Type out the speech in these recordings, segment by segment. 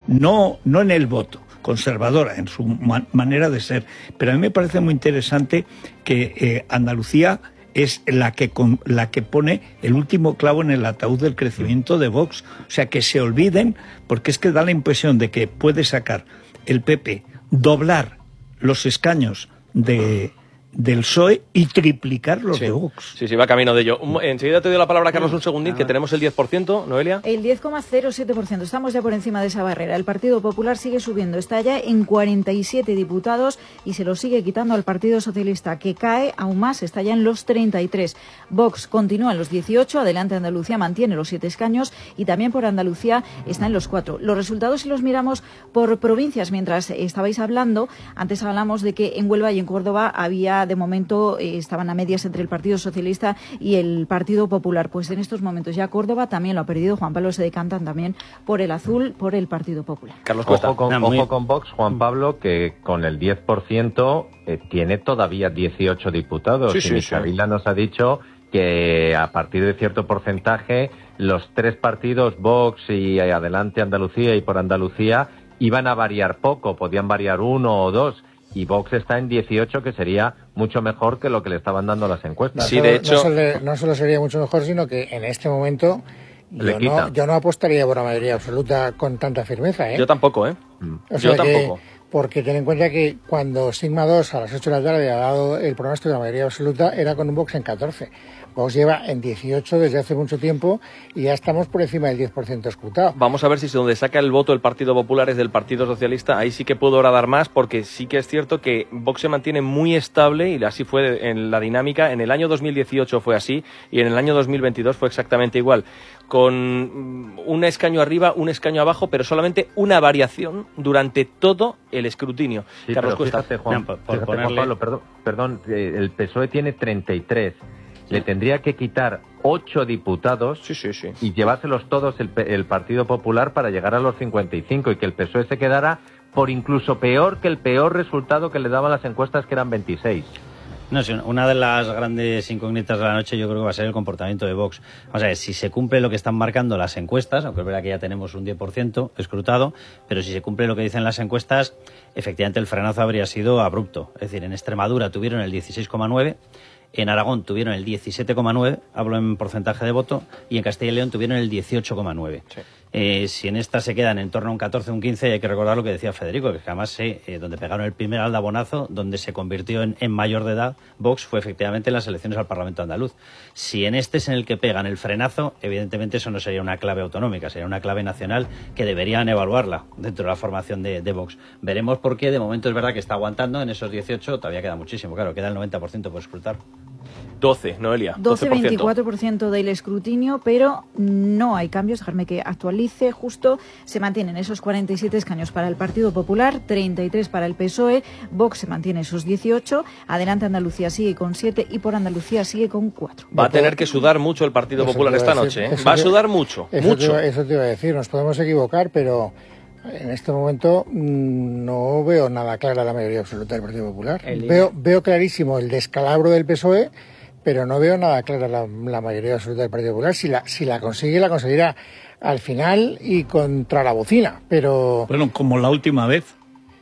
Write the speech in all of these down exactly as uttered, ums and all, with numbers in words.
no, no en el voto, conservadora en su man- manera de ser. Pero a mí me parece muy interesante que eh, Andalucía es la que, con, la que pone el último clavo en el ataúd del crecimiento de Vox. O sea, que se olviden, porque es que da la impresión de que puede sacar el P P, doblar los escaños de... del P S O E y triplicar los sí. de Vox. Sí, sí, va camino de ello. Un, enseguida te doy la palabra, Carlos, un segundín, que tenemos el diez por ciento, Noelia. El diez coma cero siete por ciento. Estamos ya por encima de esa barrera. El Partido Popular sigue subiendo. Está ya en cuarenta y siete diputados y se lo sigue quitando al Partido Socialista, que cae aún más. Está ya en los treinta y tres. Vox continúa en los dieciocho. Adelante Andalucía mantiene los siete escaños y también por Andalucía está en los cuatro. Los resultados, si los miramos por provincias, mientras estabais hablando, antes hablamos de que en Huelva y en Córdoba había, de momento, eh, estaban a medias entre el Partido Socialista y el Partido Popular. Pues en estos momentos ya Córdoba también lo ha perdido. Juan Pablo, se decantan también por el azul, por el Partido Popular. Carlos Cuesta. Ojo con, Ah, muy... ojo con Vox, Juan Pablo, que con el diez por ciento eh, tiene todavía dieciocho diputados. Sí, y sí, Micaela sí. nos ha dicho que a partir de cierto porcentaje los tres partidos, Vox y Adelante Andalucía y por Andalucía, iban a variar poco, podían variar uno o dos. Y Vox está en dieciocho, que sería mucho mejor que lo que le estaban dando las encuestas. Sí, de hecho... No solo, no solo sería mucho mejor, sino que en este momento Le yo quita. no, yo no apostaría por la mayoría absoluta con tanta firmeza, ¿eh? Yo tampoco, ¿eh? O sea Yo que, tampoco. Porque ten en cuenta que cuando Sigma dos a las ocho de la tarde ha dado el pronóstico de la mayoría absoluta, era con un Vox en catorce. Vox lleva en dieciocho desde hace mucho tiempo y ya estamos por encima del diez por ciento escrutado. Vamos a ver si donde saca el voto el Partido Popular es del Partido Socialista. Ahí sí que puedo ahora dar más, porque sí que es cierto que Vox se mantiene muy estable, y así fue en la dinámica. En el año dos mil dieciocho fue así y en el año dos mil veintidós fue exactamente igual, con un escaño arriba, un escaño abajo, pero solamente una variación durante todo el escrutinio. Sí, Carlos pero Cuesta. fíjate, Juan, No, por- por fíjate, Juan ponerle- Pablo, perdón, perdón eh, el P S O E tiene treinta y tres. Le tendría que quitar ocho diputados Sí, sí, sí. y llevárselos todos el, P- el Partido Popular para llegar a los cincuenta y cinco, y que el P S O E se quedara por incluso peor que el peor resultado que le daban las encuestas, que eran veintiséis. No, sí, una de las grandes incógnitas de la noche yo creo que va a ser el comportamiento de Vox. Vamos a ver, si se cumple lo que están marcando las encuestas, aunque es verdad que ya tenemos un diez por ciento escrutado, pero si se cumple lo que dicen las encuestas, efectivamente el frenazo habría sido abrupto. Es decir, en Extremadura tuvieron el dieciséis coma nueve, en Aragón tuvieron el diecisiete coma nueve, hablo en porcentaje de voto, y en Castilla y León tuvieron el dieciocho coma nueve. Sí. Eh, si en esta se quedan en torno a un catorce, un quince, hay que recordar lo que decía Federico, que además eh, donde pegaron el primer aldabonazo, donde se convirtió en, en mayor de edad Vox, fue efectivamente en las elecciones al Parlamento andaluz. Si en este es en el que pegan el frenazo, evidentemente eso no sería una clave autonómica, sería una clave nacional que deberían evaluarla dentro de la formación de, de Vox. Veremos por qué. De momento es verdad que está aguantando en esos dieciocho, todavía queda muchísimo, claro, queda el noventa por ciento por escrutar. doce, Noelia. doce a veinticuatro por ciento del escrutinio, pero no hay cambios. Dejarme que actualice justo. Se mantienen esos cuarenta y siete escaños para el Partido Popular, treinta y tres para el P S O E. Vox se mantiene esos dieciocho. Adelante Andalucía sigue con siete y por Andalucía sigue con cuatro. Va a tener que sudar mucho el Partido Eso Popular te iba esta a decir, noche, ¿eh? eso Va a te- sudar mucho, Eso mucho. Te iba, eso te iba a decir, nos podemos equivocar, pero en este momento mmm, no veo nada clara la mayoría absoluta del Partido Popular. El- Veo, veo clarísimo el descalabro del P S O E, pero no veo nada clara la, la mayoría absoluta del Partido Popular. Si la, si la consigue, la conseguirá al final y contra la bocina, pero Bueno, como la última vez.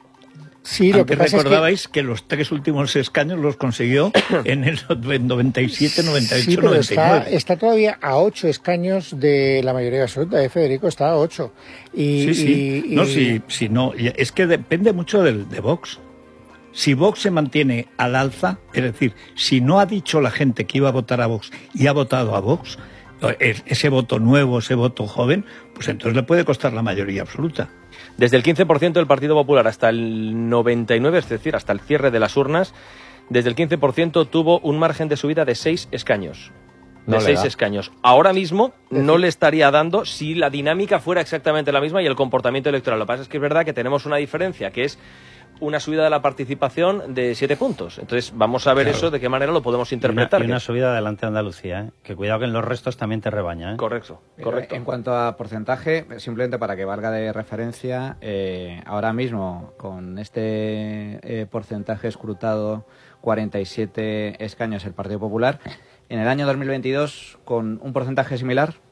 sí, lo que Antes pasa recordabais que... que los tres últimos escaños los consiguió en el noventa y siete, noventa y ocho, sí, pero noventa y está, nueve. está todavía a ocho escaños de la mayoría absoluta, ¿eh, Federico? Está a ocho. Y, Sí, sí. y- No, y- si, si no, es que depende mucho del, de Vox. Si Vox se mantiene al alza, es decir, si no ha dicho la gente que iba a votar a Vox y ha votado a Vox, ese voto nuevo, ese voto joven, pues entonces le puede costar la mayoría absoluta. Desde el quince por ciento del Partido Popular hasta el noventa y nueve por ciento, es decir, hasta el cierre de las urnas, desde el quince por ciento tuvo un margen de subida de seis escaños. De No le seis da. escaños. Ahora mismo no le estaría dando si la dinámica fuera exactamente la misma y el comportamiento electoral. Lo que pasa es que es verdad que tenemos una diferencia, que es una subida de la participación de siete puntos. Entonces vamos a ver Claro. eso, de qué manera lo podemos Y una, interpretar. y una subida adelante a Andalucía, ¿eh? Que cuidado que en los restos también te rebaña, ¿eh? Correcto, correcto. En cuanto a porcentaje, simplemente para que valga de referencia, eh, ahora mismo con este eh, porcentaje escrutado, cuarenta y siete escaños el Partido Popular, en el año dos mil veintidós, con un porcentaje similar,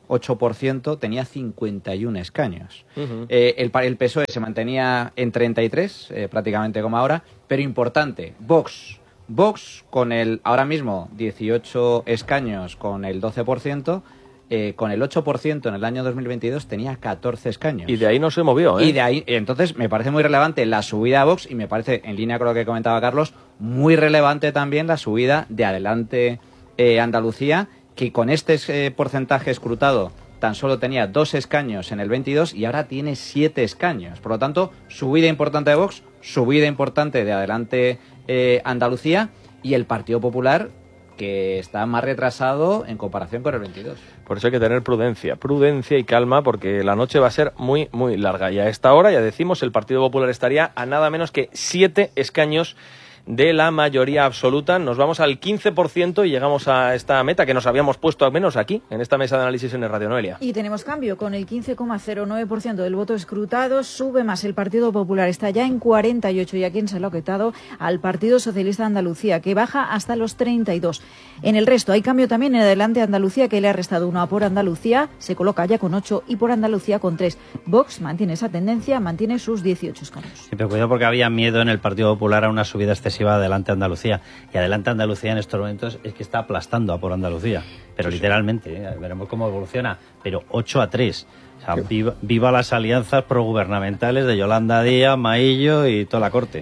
ocho por ciento, tenía cincuenta y uno escaños. Uh-huh. Eh, el, el P S O E se mantenía en treinta y tres, eh, prácticamente como ahora, pero importante, Vox. Vox, con el ahora mismo dieciocho escaños, con el doce por ciento, eh, con el ocho por ciento en el año dos mil veintidós tenía catorce escaños. Y de ahí no se movió, ¿eh? Y de ahí, entonces, me parece muy relevante la subida a Vox y me parece, en línea con lo que comentaba Carlos, muy relevante también la subida de Adelante eh, Andalucía, que con este eh, porcentaje escrutado tan solo tenía dos escaños en el veintidós y ahora tiene siete escaños. Por lo tanto, subida importante de Vox, subida importante de Adelante eh, Andalucía, y el Partido Popular, que está más retrasado en comparación con el veintidós. Por eso hay que tener prudencia, prudencia y calma, porque la noche va a ser muy, muy larga. Y a esta hora, ya decimos, el Partido Popular estaría a nada menos que siete escaños de la mayoría absoluta. Nos vamos al quince por ciento y llegamos a esta meta que nos habíamos puesto al menos aquí, en esta mesa de análisis en el Radio Noelia. Y tenemos cambio, con el quince coma cero nueve por ciento del voto escrutado, sube más el Partido Popular, está ya en cuarenta y ocho, y a quien se lo ha quitado al Partido Socialista de Andalucía, que baja hasta los treinta y dos. En el resto hay cambio también en Adelante Andalucía, que le ha restado uno a Por Andalucía, se coloca ya con ocho, y Por Andalucía con tres. Vox mantiene esa tendencia, mantiene sus dieciocho escaños. Sí, pero cuidado, porque había miedo en el Partido Popular a una subida excesiva de Adelante Andalucía, y Adelante Andalucía en estos momentos es que está aplastando a Por Andalucía, pero sí, literalmente, ¿eh? Veremos cómo evoluciona, pero ocho a tres. O sea, viva, viva las alianzas progubernamentales de Yolanda Díaz, Maillo y toda la corte.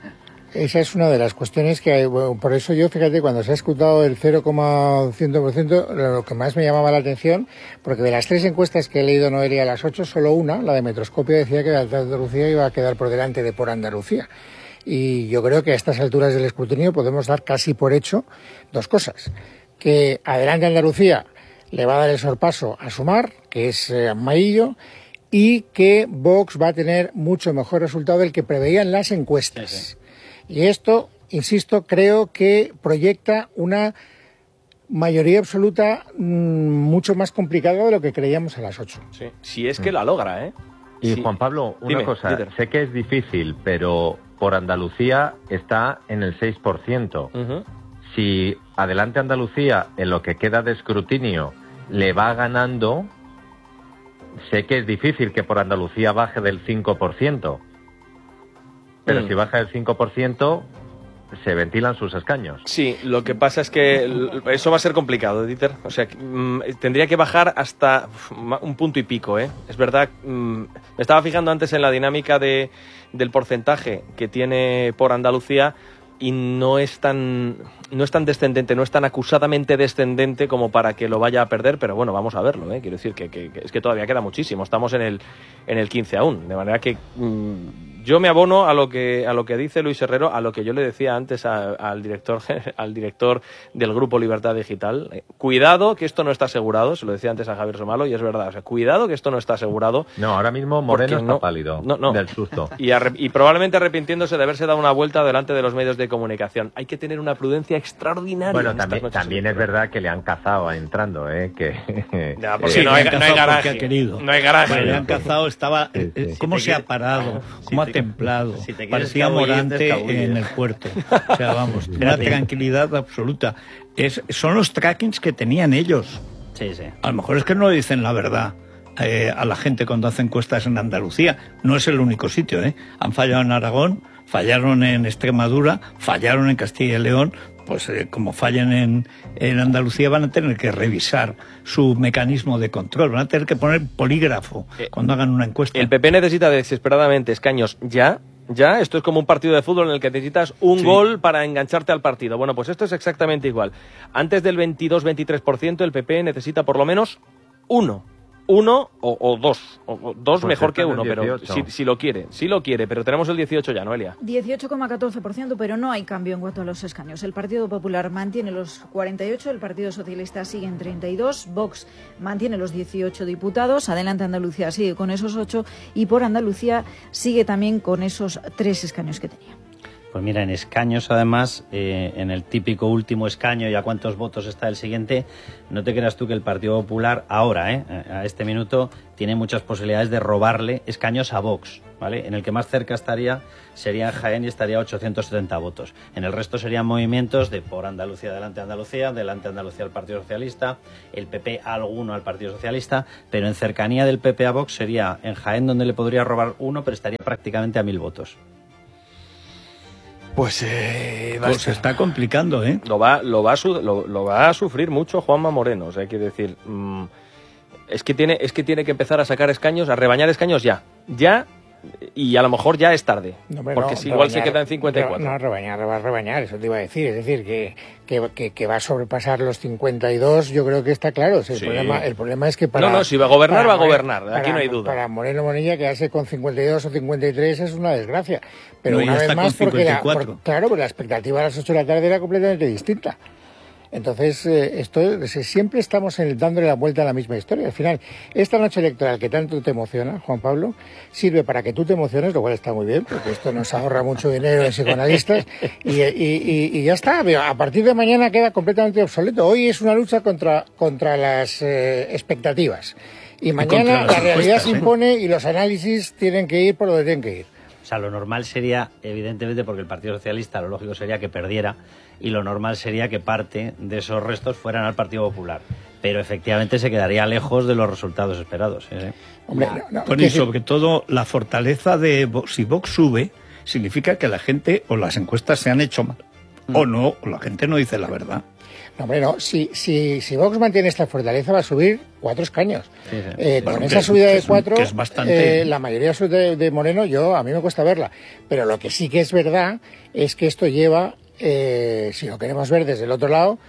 Esa es una de las cuestiones que, bueno, por eso yo, fíjate, cuando se ha escrutado el cero coma cien por ciento, lo que más me llamaba la atención, porque de las tres encuestas que he leído Noelia a las ocho, solo una, la de Metroscopio, decía que Andalucía iba a quedar por delante de Por Andalucía. Y yo creo que a estas alturas del escrutinio podemos dar casi por hecho dos cosas. Que Adelante Andalucía le va a dar el sorpaso a Sumar, que es eh, Maillo, y que Vox va a tener mucho mejor resultado del que preveían las encuestas. Sí, sí. Y esto, insisto, creo que proyecta una mayoría absoluta mmm, mucho más complicada de lo que creíamos a las ocho. Sí, si es que la logra, ¿eh? Y sí. Juan Pablo, una Dime, cosa, Peter. sé que es difícil, pero Por Andalucía está en el seis por ciento. Uh-huh. Si Adelante Andalucía, en lo que queda de escrutinio, le va ganando, sé que es difícil que Por Andalucía baje del cinco por ciento. Pero mm. si baja del cinco por ciento, se ventilan sus escaños. Sí, lo que pasa es que eso va a ser complicado, Dieter. O sea, mmm, tendría que bajar hasta un punto y pico, ¿eh? Es verdad, mmm, me estaba fijando antes en la dinámica de, del porcentaje que tiene Por Andalucía, y no es tan no es tan descendente, no es tan acusadamente descendente como para que lo vaya a perder, pero bueno, vamos a verlo, ¿eh? Quiero decir que, que, que es que todavía queda muchísimo, estamos en el en el quince aún, de manera que mmm, yo me abono a lo que a lo que dice Luis Herrero, a lo que yo le decía antes a, al director al director del Grupo Libertad Digital. Eh, cuidado que esto no está asegurado, se lo decía antes a Javier Somalo, y es verdad, o sea, cuidado que esto no está asegurado. No, ahora mismo Moreno no, está pálido no, no. del susto. Y, arre, y probablemente arrepintiéndose de haberse dado una vuelta delante de los medios de comunicación. Hay que tener una prudencia extraordinaria. Bueno, también, también es verdad que le han cazado entrando, ¿eh? Que, ya, porque eh, no, hay, no hay garaje. Ha querido. No hay garaje. Bueno, le han cazado, estaba... Sí, sí. ¿Cómo si se ha parado? ¿Cómo si ha templado? Si parecía Morante en el puerto. O sea, vamos, una tranquilidad absoluta. Es, son los trackings que tenían ellos. Sí, sí. A lo mejor es que no dicen la verdad eh, a la gente cuando hacen encuestas en Andalucía. No es el único sitio, ¿eh? Han fallado en Aragón, fallaron en Extremadura, fallaron en Castilla y León. Pues eh, como fallen en, en Andalucía, van a tener que revisar su mecanismo de control, van a tener que poner polígrafo eh, cuando hagan una encuesta. El P P necesita desesperadamente escaños ya. Ya, esto es como un partido de fútbol en el que necesitas un sí. gol para engancharte al partido. Bueno, pues esto es exactamente igual. Antes del veintidós veintitrés por ciento, el P P necesita por lo menos uno. Uno o, o dos. O, dos pues mejor que uno, pero si, si lo quiere. Si lo quiere, pero tenemos el dieciocho ya, Noelia. dieciocho coma catorce por ciento, pero no hay cambio en cuanto a los escaños. El Partido Popular mantiene los cuarenta y ocho, el Partido Socialista sigue en treinta y dos, Vox mantiene los dieciocho diputados, Adelante Andalucía sigue con esos ocho y Por Andalucía sigue también con esos tres escaños que tenía. Pues mira, en escaños, además, eh, en el típico último escaño y a cuántos votos está el siguiente, no te creas tú que el Partido Popular ahora, eh, a este minuto, tiene muchas posibilidades de robarle escaños a Vox, ¿vale? En el que más cerca estaría sería Jaén y estaría a ochocientos setenta votos. En el resto serían movimientos de por Andalucía, delante Andalucía, delante Andalucía al Partido Socialista, el P P alguno al Partido Socialista, pero en cercanía del P P a Vox sería en Jaén donde le podría robar uno, pero estaría prácticamente a mil votos. Pues, eh, pues se está complicando, ¿eh? Lo va, lo, va a su, lo, lo va a sufrir mucho Juanma Moreno. O sea, hay que decir, mmm, es, que tiene, es que tiene que empezar a sacar escaños, a rebañar escaños ya. Ya, y a lo mejor ya es tarde. No, porque no, si igual rebañar, se queda en cincuenta y cuatro. No, rebañar, va a rebañar, eso te iba a decir. Es decir, que, que, que, que va a sobrepasar los cincuenta y dos, yo creo que está claro. O sea, el, sí. problema, el problema es que para... No, no, si va a gobernar, va a Moreno, gobernar. Aquí para, no hay duda. Para Moreno Bonilla quedarse con cincuenta y dos o cincuenta y tres es una desgracia. Pero no, una vez más, porque la, por, claro, porque la expectativa a las ocho de la tarde era completamente distinta. Entonces, eh, esto siempre estamos en el, dándole la vuelta a la misma historia. Al final, esta noche electoral que tanto te emociona, Juan Pablo, sirve para que tú te emociones, lo cual está muy bien, porque esto nos ahorra mucho dinero en psicoanalistas, y, y, y, y ya está. A partir de mañana queda completamente obsoleto. Hoy es una lucha contra, contra las eh, expectativas. Y mañana la realidad se impone y los análisis tienen que ir por donde tienen que ir. O sea, lo normal sería, evidentemente, porque el Partido Socialista, lo lógico sería que perdiera, y lo normal sería que parte de esos restos fueran al Partido Popular. Pero efectivamente se quedaría lejos de los resultados esperados. ¿eh? Hombre, no, no, bueno, y sobre todo la fortaleza de Vox, si Vox sube, significa que la gente o las encuestas se han hecho mal, mm. o no, o la gente no dice la verdad. No, hombre, no. Si, si, si Vox mantiene esta fortaleza, va a subir cuatro escaños. Sí, sí. Eh, bueno, con esa subida de cuatro, que es bastante... eh, la mayoría de, de Moreno, yo a mí me cuesta verla. Pero lo que sí que es verdad es que esto lleva, eh, si lo queremos ver desde el otro lado,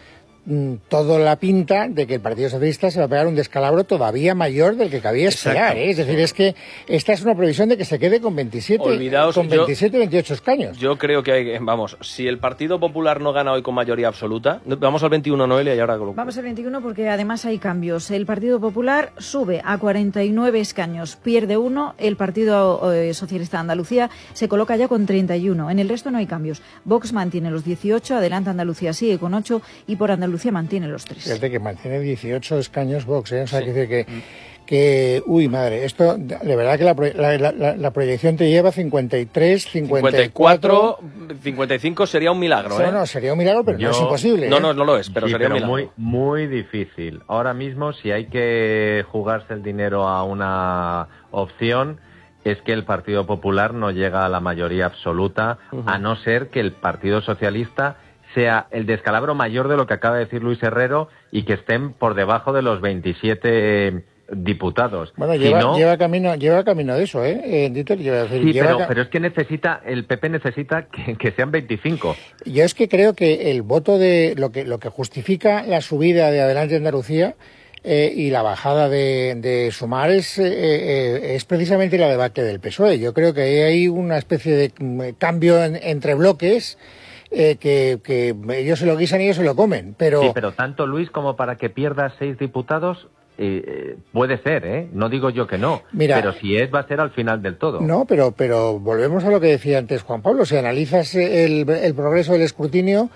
toda la pinta de que el Partido Socialista se va a pegar un descalabro todavía mayor del que cabía esperar, ¿eh? Es decir, es que esta es una previsión de que se quede con veintisiete, Olvidaos, con veintisiete, veintiocho escaños. Yo creo que hay, vamos, si el Partido Popular no gana hoy con mayoría absoluta, vamos al veintiuno, Noelia, y ahora... Vamos al veintiuno porque además hay cambios. El Partido Popular sube a cuarenta y nueve escaños, pierde uno, el Partido eh, Socialista de Andalucía se coloca ya con treinta y uno. En el resto no hay cambios. Vox mantiene los dieciocho, Adelante Andalucía sigue con ocho y por Andalucía mantiene los tres. Fíjate que mantiene dieciocho escaños Vox, ¿eh? O sea, sí. que decir que, que, uy, madre, esto, de verdad que la, la, la, la proyección te lleva cincuenta y tres, cincuenta y cuatro... cincuenta y cinco sería un milagro, ¿eh? No, no, sería un milagro, pero Yo, no es imposible. No, ¿eh? no, no lo es, pero sí, sería pero un milagro. Muy, muy difícil. Ahora mismo, si hay que jugarse el dinero a una opción, es que el Partido Popular no llega a la mayoría absoluta, uh-huh. a no ser que el Partido Socialista sea el descalabro mayor de lo que acaba de decir Luis Herrero y que estén por debajo de los veintisiete eh, diputados. Bueno, lleva, si no, lleva camino lleva camino de eso, ¿eh? eh Dieter, lleva, sí, lleva pero, ca... pero es que necesita, el P P necesita que, que sean veinticinco. Yo es que creo que el voto de lo que lo que justifica la subida de Adelante Andalucía eh, y la bajada de, de Sumar es, eh, eh, es precisamente la debacle del P S O E. Yo creo que hay una especie de cambio en, entre bloques. Eh, que, que ellos se lo guisan y ellos se lo comen, pero... Sí, pero tanto Luis como para que pierda seis diputados eh, eh, puede ser, ¿eh? No digo yo que no, Mira, pero si es, va a ser al final del todo. No, pero, pero volvemos a lo que decía antes Juan Pablo. Si analizas el, el progreso del escrutinio,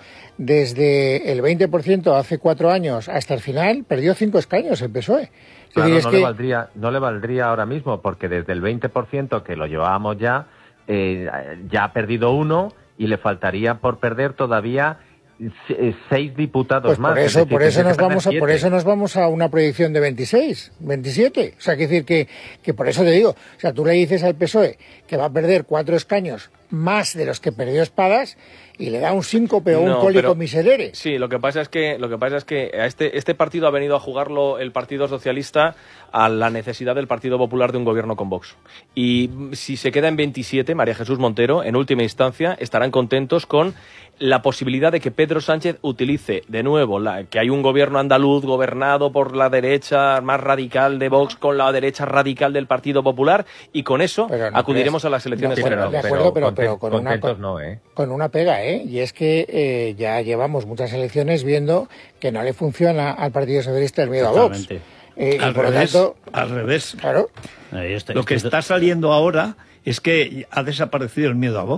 desde el veinte por ciento hace cuatro años hasta el final, perdió cinco escaños el P S O E. Claro, decir, no, es le que... valdría, no le valdría ahora mismo, porque desde el veinte por ciento que lo llevábamos ya, eh, ya ha perdido uno... y le faltaría por perder todavía seis diputados pues más. Por eso, decir, por eso nos vamos a, por eso nos vamos a una proyección de veintiséis, veintisiete. O sea, que decir que, que por eso te digo, o sea, tú le dices al P S O E que va a perder cuatro escaños más de los que perdió Espadas y le da un síncope o no, un cólico miserere. Sí, lo que pasa es que lo que pasa es que a este este partido ha venido a jugarlo el Partido Socialista a la necesidad del Partido Popular de un gobierno con Vox. Y si se queda en veintisiete, María Jesús Montero, en última instancia, estarán contentos con la posibilidad de que Pedro Sánchez utilice de nuevo la, que hay un gobierno andaluz gobernado por la derecha más radical de Vox con la derecha radical del Partido Popular y con eso no acudiremos crees, a las elecciones no, generales. De acuerdo, pero, pero con, una, con, no, ¿eh? con una pega, ¿eh? Y es que eh, ya llevamos muchas elecciones viendo que no le funciona al Partido Socialista el miedo a Vox. Eh, al, por revés, tanto, al revés, claro. Estoy, lo que está saliendo ahora es que ha desaparecido el miedo a Vox.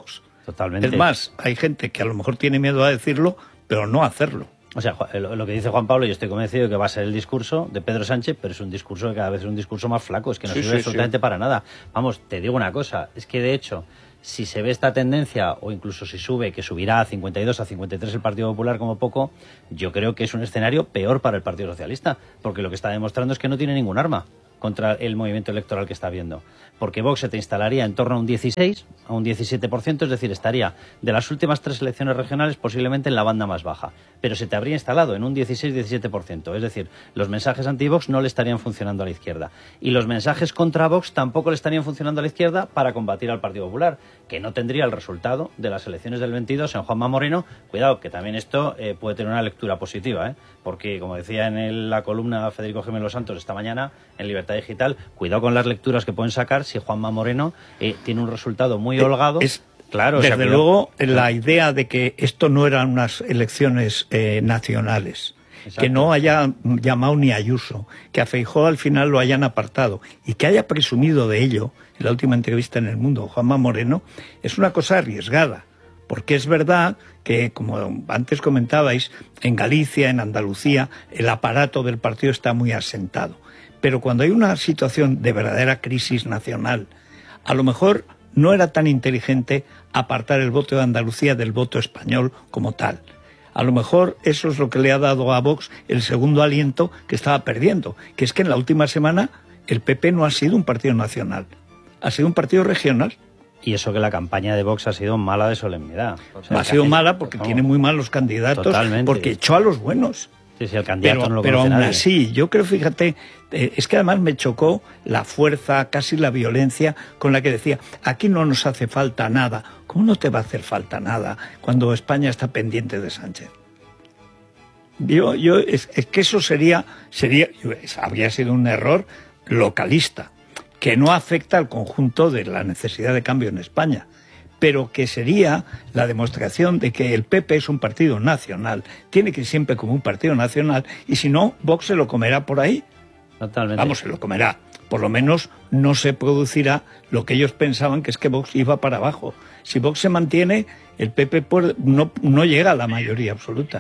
Totalmente. Es más, hay gente que a lo mejor tiene miedo a decirlo, pero no a hacerlo. O sea, lo que dice Juan Pablo, yo estoy convencido de que va a ser el discurso de Pedro Sánchez, pero es un discurso que cada vez es un discurso más flaco, es que no sí, sirve sí, absolutamente sí. para nada. Vamos, te digo una cosa, es que de hecho, si se ve esta tendencia, o incluso si sube, que subirá a cincuenta y dos, a cincuenta y tres el Partido Popular como poco, yo creo que es un escenario peor para el Partido Socialista, porque lo que está demostrando es que no tiene ningún arma contra el movimiento electoral que está viendo. Porque Vox se te instalaría en torno a un dieciséis, a un diecisiete por ciento, es decir, estaría de las últimas tres elecciones regionales posiblemente en la banda más baja. Pero se te habría instalado en un dieciséis diecisiete por ciento. Es decir, los mensajes anti-Vox no le estarían funcionando a la izquierda. Y los mensajes contra Vox tampoco le estarían funcionando a la izquierda para combatir al Partido Popular, que no tendría el resultado de las elecciones del veintidós en Juanma Moreno. Cuidado, que también esto eh, puede tener una lectura positiva, ¿eh? Porque, como decía en el, la columna Federico Jiménez Los Santos esta mañana, en Libertad Digital, cuidado con las lecturas que pueden sacar si Juanma Moreno eh, tiene un resultado muy holgado. Es, claro, desde o sea, luego, claro. la idea de que esto no eran unas elecciones eh, nacionales, Exacto. que no haya llamado ni a Ayuso, que a Feijóo al final lo hayan apartado y que haya presumido de ello en la última entrevista en El Mundo, Juanma Moreno, es una cosa arriesgada. Porque es verdad que, como antes comentabais, en Galicia, en Andalucía, el aparato del partido está muy asentado. Pero cuando hay una situación de verdadera crisis nacional, a lo mejor no era tan inteligente apartar el voto de Andalucía del voto español como tal. A lo mejor eso es lo que le ha dado a Vox el segundo aliento que estaba perdiendo, que es que en la última semana el P P no ha sido un partido nacional, ha sido un partido regional. Y eso que la campaña de Vox ha sido mala de solemnidad. O sea, ha sido mala porque no, tiene muy malos candidatos, totalmente. Porque echó a los buenos. Sí, sí, el candidato pero, no lo pero conoce aún nadie. así, yo creo, fíjate, eh, es que además me chocó la fuerza, casi la violencia con la que decía, aquí no nos hace falta nada. ¿Cómo no te va a hacer falta nada cuando España está pendiente de Sánchez? Yo, yo es, es que eso sería, sería, habría sido un error localista, que no afecta al conjunto de la necesidad de cambio en España, pero que sería la demostración de que el P P es un partido nacional, tiene que ir siempre como un partido nacional, y si no, Vox se lo comerá por ahí. Totalmente. Vamos, se lo comerá. Por lo menos no se producirá lo que ellos pensaban, que es que Vox iba para abajo. Si Vox se mantiene, el P P puede, no, no llega a la mayoría absoluta.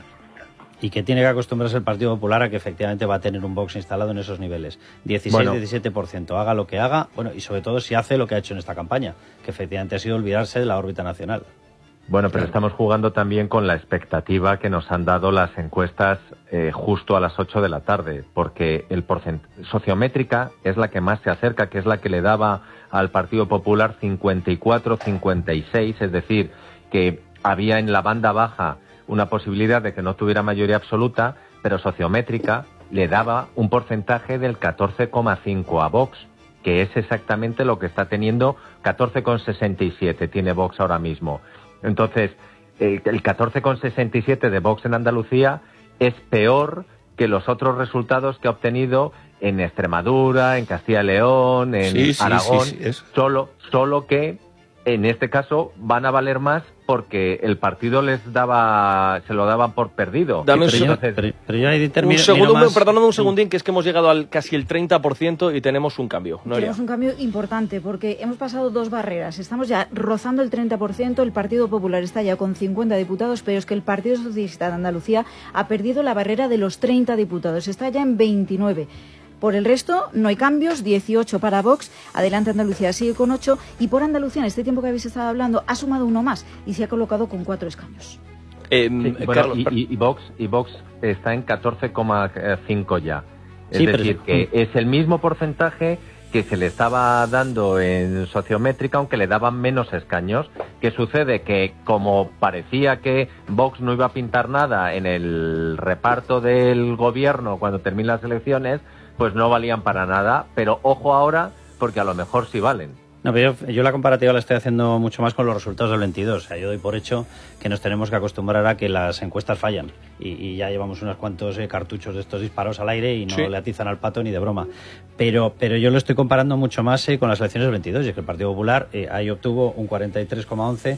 Y que tiene que acostumbrarse el Partido Popular a que efectivamente va a tener un Vox instalado en esos niveles. dieciséis diecisiete por ciento, haga lo que haga, bueno, y sobre todo si hace lo que ha hecho en esta campaña, que efectivamente ha sido olvidarse de la órbita nacional. Bueno, pero estamos jugando también con la expectativa que nos han dado las encuestas eh, justo a las ocho de la tarde, porque el porcent- sociométrica es la que más se acerca, que es la que le daba al Partido Popular cincuenta y cuatro cincuenta y seis, es decir, que había en la banda baja una posibilidad de que no tuviera mayoría absoluta, pero sociométrica le daba un porcentaje del catorce coma cinco a Vox, que es exactamente lo que está teniendo, catorce coma sesenta y siete tiene Vox ahora mismo. Entonces, el, el catorce coma sesenta y siete de Vox en Andalucía es peor que los otros resultados que ha obtenido en Extremadura, en Castilla y León, en sí, sí, Aragón, sí, sí, es... solo, solo que en este caso van a valer más porque el partido les daba, se lo daban por perdido. Dame un, pero, Entonces, yo, pero, pero yo ahí termino, un segundo, más... perdóname un segundín, que es que hemos llegado al casi el treinta por ciento y tenemos un cambio. No, tenemos un cambio importante porque hemos pasado dos barreras. Estamos ya rozando el treinta por ciento, el Partido Popular está ya con cincuenta diputados, pero es que el Partido Socialista de Andalucía ha perdido la barrera de los treinta diputados, está ya en veintinueve. Por el resto, no hay cambios, dieciocho para Vox, Adelante Andalucía sigue con ocho, y por Andalucía, en este tiempo que habéis estado hablando, ha sumado uno más y se ha colocado con cuatro escaños. Eh, sí, bueno, Carlos, y, y, y, Vox, y Vox está en catorce coma cinco ya. Es sí, decir, pero... que es el mismo porcentaje que se le estaba dando en sociométrica, aunque le daban menos escaños. ¿Qué sucede? Que como parecía que Vox no iba a pintar nada en el reparto del gobierno cuando terminen las elecciones, pues no valían para nada, pero ojo ahora, porque a lo mejor sí valen. No, pero yo, yo la comparativa la estoy haciendo mucho más con los resultados del veintidós. O sea, yo doy por hecho que nos tenemos que acostumbrar a que las encuestas fallan. Y, y ya llevamos unos cuantos eh, cartuchos de estos disparos al aire y no sí. le atizan al pato ni de broma. Pero, pero yo lo estoy comparando mucho más eh, con las elecciones del veintidós. Y es que el Partido Popular eh, ahí obtuvo un cuarenta y tres coma once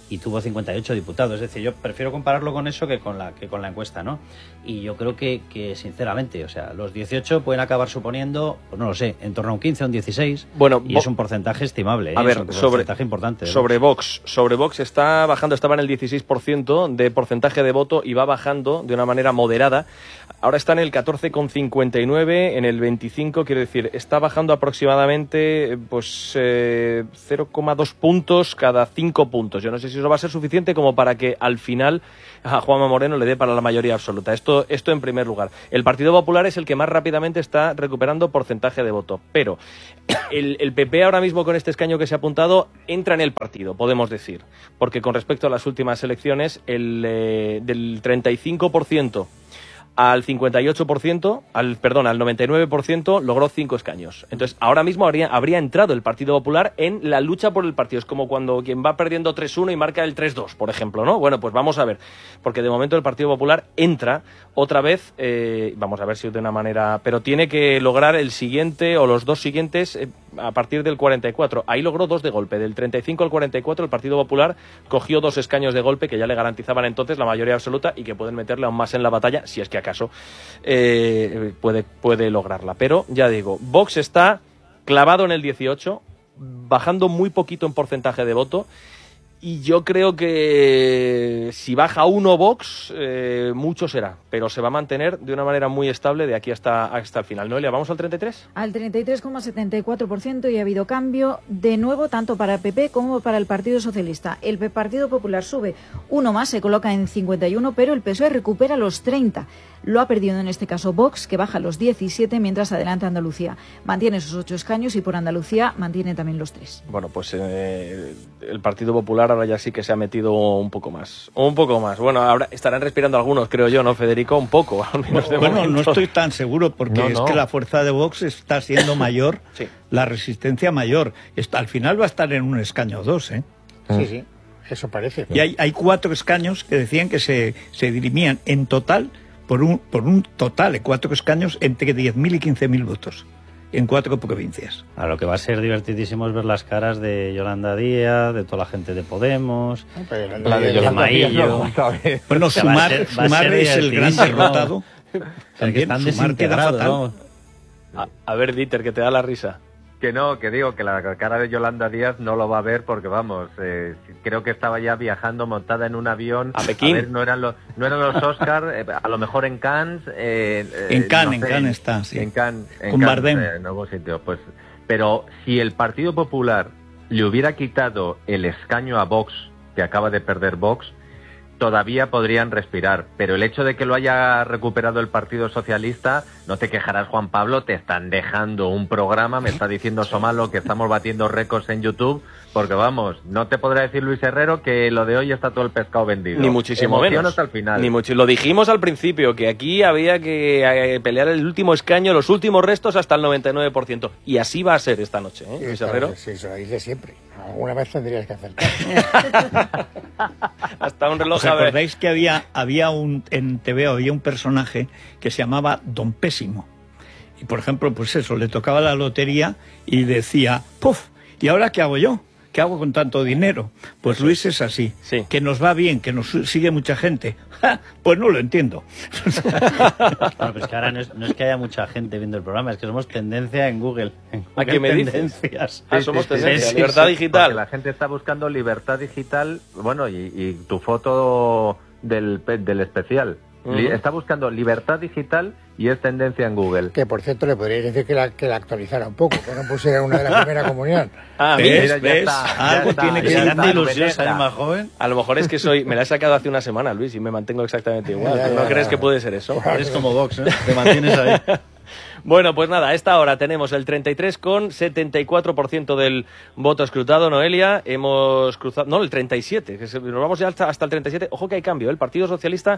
y tuvo cincuenta y ocho diputados. Es decir, yo prefiero compararlo con eso que con la que con la encuesta, ¿no? Y yo creo que, que sinceramente, o sea, los dieciocho pueden acabar suponiendo, pues no lo sé, en torno a un quince o un dieciséis, bueno, y es un porcentaje estimable, ¿eh? A ver, es un sobre, porcentaje importante. Sobre Vox, sobre Vox está bajando, estaba en el dieciséis por ciento de porcentaje de voto y va bajando de una manera moderada. Ahora está en el catorce coma cincuenta y nueve, en el veinticinco, quiero decir, está bajando aproximadamente pues eh, cero coma dos puntos cada cinco puntos. Yo no sé si eso va a ser suficiente como para que al final a Juanma Moreno le dé para la mayoría absoluta. Esto, esto en primer lugar. El Partido Popular es el que más rápidamente está recuperando porcentaje de voto, pero el, el P P ahora mismo con este escaño que se ha apuntado entra en el partido, podemos decir, porque con respecto a las últimas elecciones, el eh, del treinta y cinco por ciento al cincuenta y ocho por ciento, al, perdón, al noventa y nueve por ciento logró cinco escaños. Entonces, ahora mismo habría, habría entrado el Partido Popular en la lucha por el partido. Es como cuando quien va perdiendo tres uno y marca el tres dos, por ejemplo, ¿no? Bueno, pues vamos a ver, porque de momento el Partido Popular entra otra vez, eh, vamos a ver si de una manera, pero tiene que lograr el siguiente o los dos siguientes eh, a partir del cuarenta y cuatro. Ahí logró dos de golpe, del treinta y cinco al cuarenta y cuatro el Partido Popular cogió dos escaños de golpe que ya le garantizaban entonces la mayoría absoluta y que pueden meterle aún más en la batalla, si es que caso eh, puede, puede lograrla. Pero ya digo, Vox está clavado en el dieciocho, bajando muy poquito en porcentaje de voto, y yo creo que si baja uno Vox, eh, mucho será, pero se va a mantener de una manera muy estable de aquí hasta, hasta el final. Noelia, ¿vamos al treinta y tres? Al treinta y tres coma setenta y cuatro por ciento, y ha habido cambio de nuevo tanto para el P P como para el Partido Socialista. El Partido Popular sube uno más, se coloca en cincuenta y uno, pero el P S O E recupera los treinta. Lo ha perdido en este caso Vox, que baja los diecisiete, mientras Adelante Andalucía mantiene sus ocho escaños y por Andalucía mantiene también los tres. Bueno, pues eh, el Partido Popular ahora ya sí que se ha metido un poco más. Un poco más. Bueno, ahora estarán respirando algunos, creo yo, ¿no, Federico? Un poco, al menos de Bueno, momento. no estoy tan seguro porque No, es no. que la fuerza de Vox está siendo mayor, Sí. la resistencia mayor. Está, al final va a estar en un escaño o dos, ¿eh? Sí, sí, eso parece. Y hay, hay cuatro escaños que decían que se, se dirimían en total por un, por un total de cuatro escaños entre diez mil y quince mil votos en cuatro provincias. A lo que va a ser divertidísimo es ver las caras de Yolanda Díaz, de toda la gente de Podemos, La de Yolanda Díaz no Bueno, O sea, va a Sumar, ser- va a Sumar ser es el gran divertidísimo. derrotado. O sea, que También están Sumar queda desintegrados, fatal. vamos. A, a ver, Dieter, que te da la risa. Que no, que digo que la cara de Yolanda Díaz no lo va a ver porque, vamos, eh, creo que estaba ya viajando montada en un avión. A Pekín. ver, no eran los, no eran los Oscars, eh, a lo mejor en Cannes. Eh, eh, En Cannes, no en sé, Cannes está, sí. En Cannes, en Con Cannes, Bardem. eh, en algún sitio, pues. Pero si el Partido Popular le hubiera quitado el escaño a Vox, que acaba de perder Vox, todavía podrían respirar, pero el hecho de que lo haya recuperado el Partido Socialista, no te quejarás, Juan Pablo, te están dejando un programa, me está diciendo Somalo que estamos batiendo récords en YouTube, porque vamos, no te podrá decir Luis Herrero que lo de hoy está todo el pescado vendido. Ni muchísimo Emoción menos. hasta el final. Ni mucho. Lo dijimos al principio, que aquí había que eh, pelear el último escaño, los últimos restos hasta el noventa y nueve por ciento. Y así va a ser esta noche, ¿eh, Sí, Luis claro, Herrero? sí, eso lo dice siempre. Alguna vez tendrías que acertar. Hasta un reloj ¿Os a ver. acordáis que había, había un, en T V había un personaje que se llamaba Don Pésimo? Y por ejemplo, pues eso, le tocaba la lotería y decía, ¡puf! ¿Y ahora qué hago yo? ¿Qué hago con tanto dinero? Pues Luis es así, Sí. que nos va bien, que nos sigue mucha gente. ¡Ja! Pues no lo entiendo. Bueno, pues que ahora no es, no es que haya mucha gente viendo el programa, es que somos tendencia en Google. En ¿A Google qué me dices? Tendencias. Ah, somos sí, sí, tendencia, sí, libertad sí, digital. Porque la gente está buscando libertad digital, bueno, y, y tu foto del, pe- del especial. Li- Ujú. Está buscando libertad digital y es tendencia en Google. Que por cierto le podríais decir que la, que la actualizara un poco, que no pusiera una de la primera comunión. Ah, ¿Ves? mira, Mira, ya ¿Ves? está, ya Algo está, tiene que ya Si le ser está, hace ilusión Veneta. ser más joven, a lo mejor es que soy, me la he sacado hace una semana, Luis, y me mantengo exactamente igual. Ya, ya, ¿No ya, crees ya. que puede ser eso? eres como Vox, ¿eh? Te mantienes ahí. Bueno, pues nada, a esta hora tenemos el treinta y tres coma setenta y cuatro por ciento del voto escrutado, Noelia. Hemos cruzado, no, el treinta y siete, que se- nos vamos ya hasta, hasta el treinta y siete. Ojo que hay cambio, ¿eh? El Partido Socialista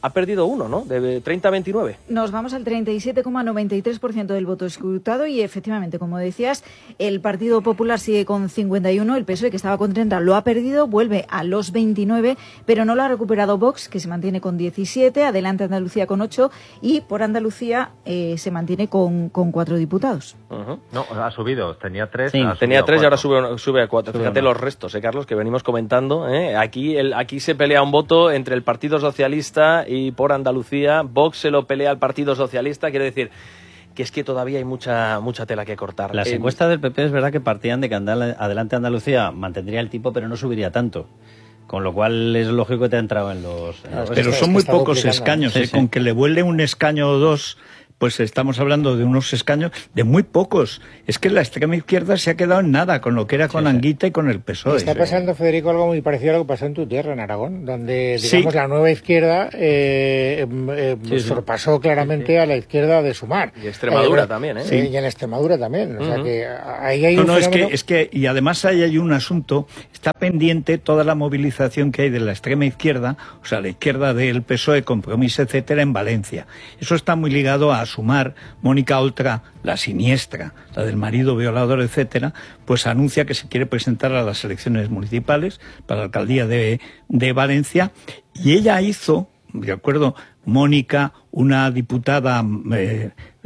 ha perdido uno, ¿no? De treinta a veintinueve. Nos vamos al treinta y siete coma noventa y tres por ciento del voto escrutado y efectivamente, como decías, el Partido Popular sigue con cincuenta y uno, el P S O E, que estaba con treinta, lo ha perdido, vuelve a los veintinueve, pero no lo ha recuperado Vox, que se mantiene con diecisiete, Adelante Andalucía con ocho y por Andalucía eh, se mantiene con, con cuatro diputados. Uh-huh. No, ha subido, tenía tres. Sí, ha tenía tres y ahora cuatro. sube, sube a cuatro. Fíjate los restos, ¿eh, Carlos? Que venimos comentando. ¿eh? Aquí, el, aquí se pelea un voto entre el Partido Socialista y por Andalucía. Vox se lo pelea al Partido Socialista. Quiero decir que es que todavía hay mucha mucha tela que cortar. Las eh, encuestas del P P es verdad que partían de que Andal- Adelante Andalucía mantendría el tipo, pero no subiría tanto. Con lo cual es lógico que te ha entrado en los... En los Pero es son que muy está pocos duplicando. escaños, Sí, ¿eh? sí. Con que le vuele un escaño o dos, pues estamos hablando de unos escaños de muy pocos. Es que la extrema izquierda se ha quedado en nada con lo que era con Sí, sí. Anguita y con el P S O E. Está pasando, Federico, algo muy parecido a lo que pasó en tu tierra, en Aragón, donde, Sí. digamos, la nueva izquierda eh, eh, Sí, sí. sorpasó claramente a la izquierda de Sumar. Y Extremadura Eh, también, ¿eh? Sí, y en Extremadura también. O sea Ujú. que ahí hay No, un no, es fenómeno... que, es que, y además ahí hay un asunto, está pendiente toda la movilización que hay de la extrema izquierda, o sea, la izquierda del P S O E, Compromís, etcétera, en Valencia. Eso está muy ligado a Sumar. Mónica Oltra, la siniestra, la del marido violador, etcétera, pues anuncia que se quiere presentar a las elecciones municipales para la alcaldía de, de Valencia, y ella hizo, de acuerdo, Mónica, una diputada eh,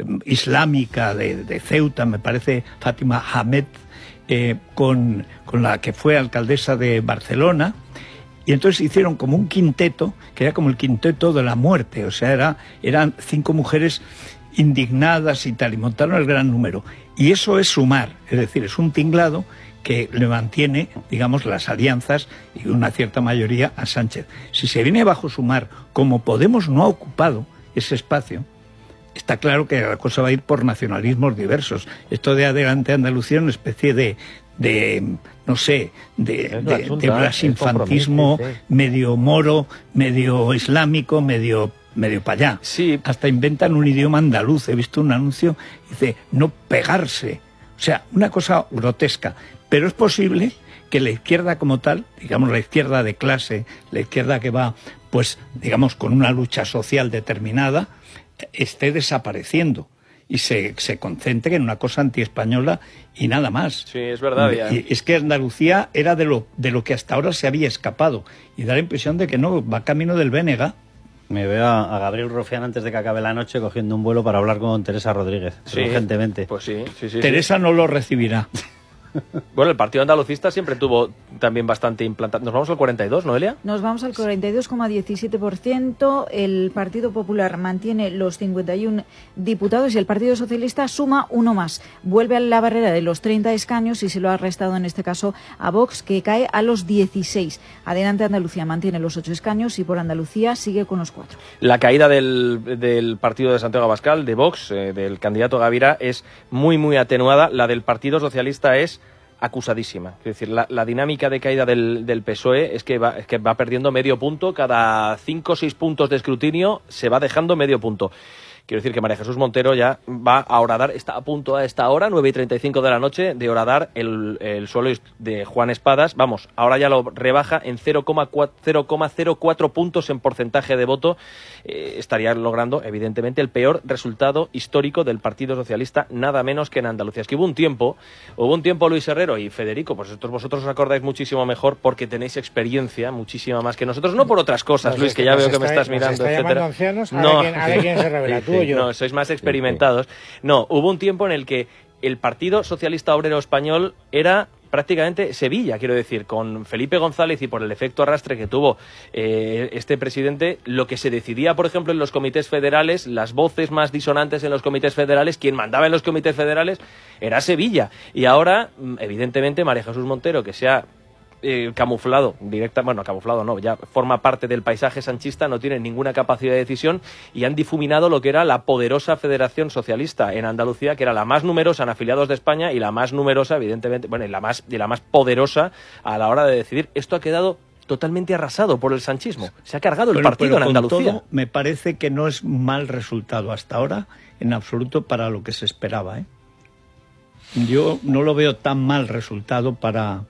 islámica de, de Ceuta, me parece, Fátima Hamed, eh, con, con la que fue alcaldesa de Barcelona, y entonces hicieron como un quinteto, que era como el quinteto de la muerte, o sea, era, eran cinco mujeres indignadas y tal, y montaron el gran número. Y eso es Sumar, es decir, es un tinglado que le mantiene, digamos, las alianzas y una cierta mayoría a Sánchez. Si se viene bajo Sumar, como Podemos no ha ocupado ese espacio, está claro que la cosa va a ir por nacionalismos diversos. Esto de Adelante Andalucía es una especie de, de no sé, de, Es la de, chunta, de es brasinfantismo compromiso, sí. medio moro, medio islámico, medio medio para allá. Sí. Hasta inventan un idioma andaluz. He visto un anuncio, dice, no pegarse. O sea, una cosa grotesca. Pero es posible que la izquierda como tal, digamos la izquierda de clase, la izquierda que va, pues, digamos, con una lucha social determinada, esté desapareciendo y se, se concentre en una cosa antiespañola y nada más. Sí, es verdad. Ya. Y es que Andalucía era de lo, de lo que hasta ahora se había escapado. Y da la impresión de que no, va camino del Bénega. Me veo a, a Gabriel Rufián antes de que acabe la noche cogiendo un vuelo para hablar con Teresa Rodríguez, Sí, urgentemente. Pues sí, sí, sí. Teresa sí. no lo recibirá. Bueno, el Partido Andalucista siempre tuvo también bastante implantado. Nos vamos al cuarenta y dos, ¿no, Elia? Nos vamos al cuarenta y dos coma diecisiete por ciento. El Partido Popular mantiene los cincuenta y uno diputados y el Partido Socialista suma uno más. Vuelve a la barrera de los treinta escaños y se lo ha restado en este caso a Vox, que cae a los dieciséis. Adelante Andalucía mantiene los ocho escaños y por Andalucía sigue con los cuatro. La caída del, del partido de Santiago Abascal, de Vox, eh, del candidato Gavira, es muy, muy atenuada. La del Partido Socialista es acusadísima. Es decir, la, la dinámica de caída del, del P S O E es que, va, es que va perdiendo medio punto. Cada cinco o seis puntos de escrutinio se va dejando medio punto. Quiero decir que María Jesús Montero ya va a horadar, está a punto a esta hora, nueve y treinta y cinco de la noche, de horadar el, el suelo de Juan Espadas. Vamos, ahora ya lo rebaja en cero coma cero cuatro puntos en porcentaje de voto. Eh, estaría logrando, evidentemente, el peor resultado histórico del Partido Socialista, nada menos que en Andalucía. Es que hubo un tiempo, hubo un tiempo Luis Herrero y Federico, pues vosotros, vosotros os acordáis muchísimo mejor porque tenéis experiencia, muchísima más que nosotros, no por otras cosas, Nos Luis, está- que ya nos veo que está- me estás nos mirando, está etcétera. llamando ancianos, ahora quién- ahora quién se revela, tú o yo. No, sois más experimentados. No, hubo un tiempo en el que el Partido Socialista Obrero Español era prácticamente Sevilla, quiero decir, con Felipe González y por el efecto arrastre que tuvo eh, este presidente, lo que se decidía, por ejemplo, en los comités federales, las voces más disonantes en los comités federales, quien mandaba en los comités federales era Sevilla. Y ahora, evidentemente, María Jesús Montero, que se ha Eh, camuflado, directa, bueno, camuflado no, ya forma parte del paisaje sanchista, no tiene ninguna capacidad de decisión y han difuminado lo que era la poderosa Federación Socialista en Andalucía, que era la más numerosa en afiliados de España y la más numerosa, evidentemente, bueno, y la más, y la más poderosa a la hora de decidir. Esto ha quedado totalmente arrasado por el sanchismo. Se ha cargado el Pero- partido pero en con Andalucía. todo, me parece que no es mal resultado hasta ahora, en absoluto, para lo que se esperaba, ¿eh? Yo no lo veo tan mal resultado para...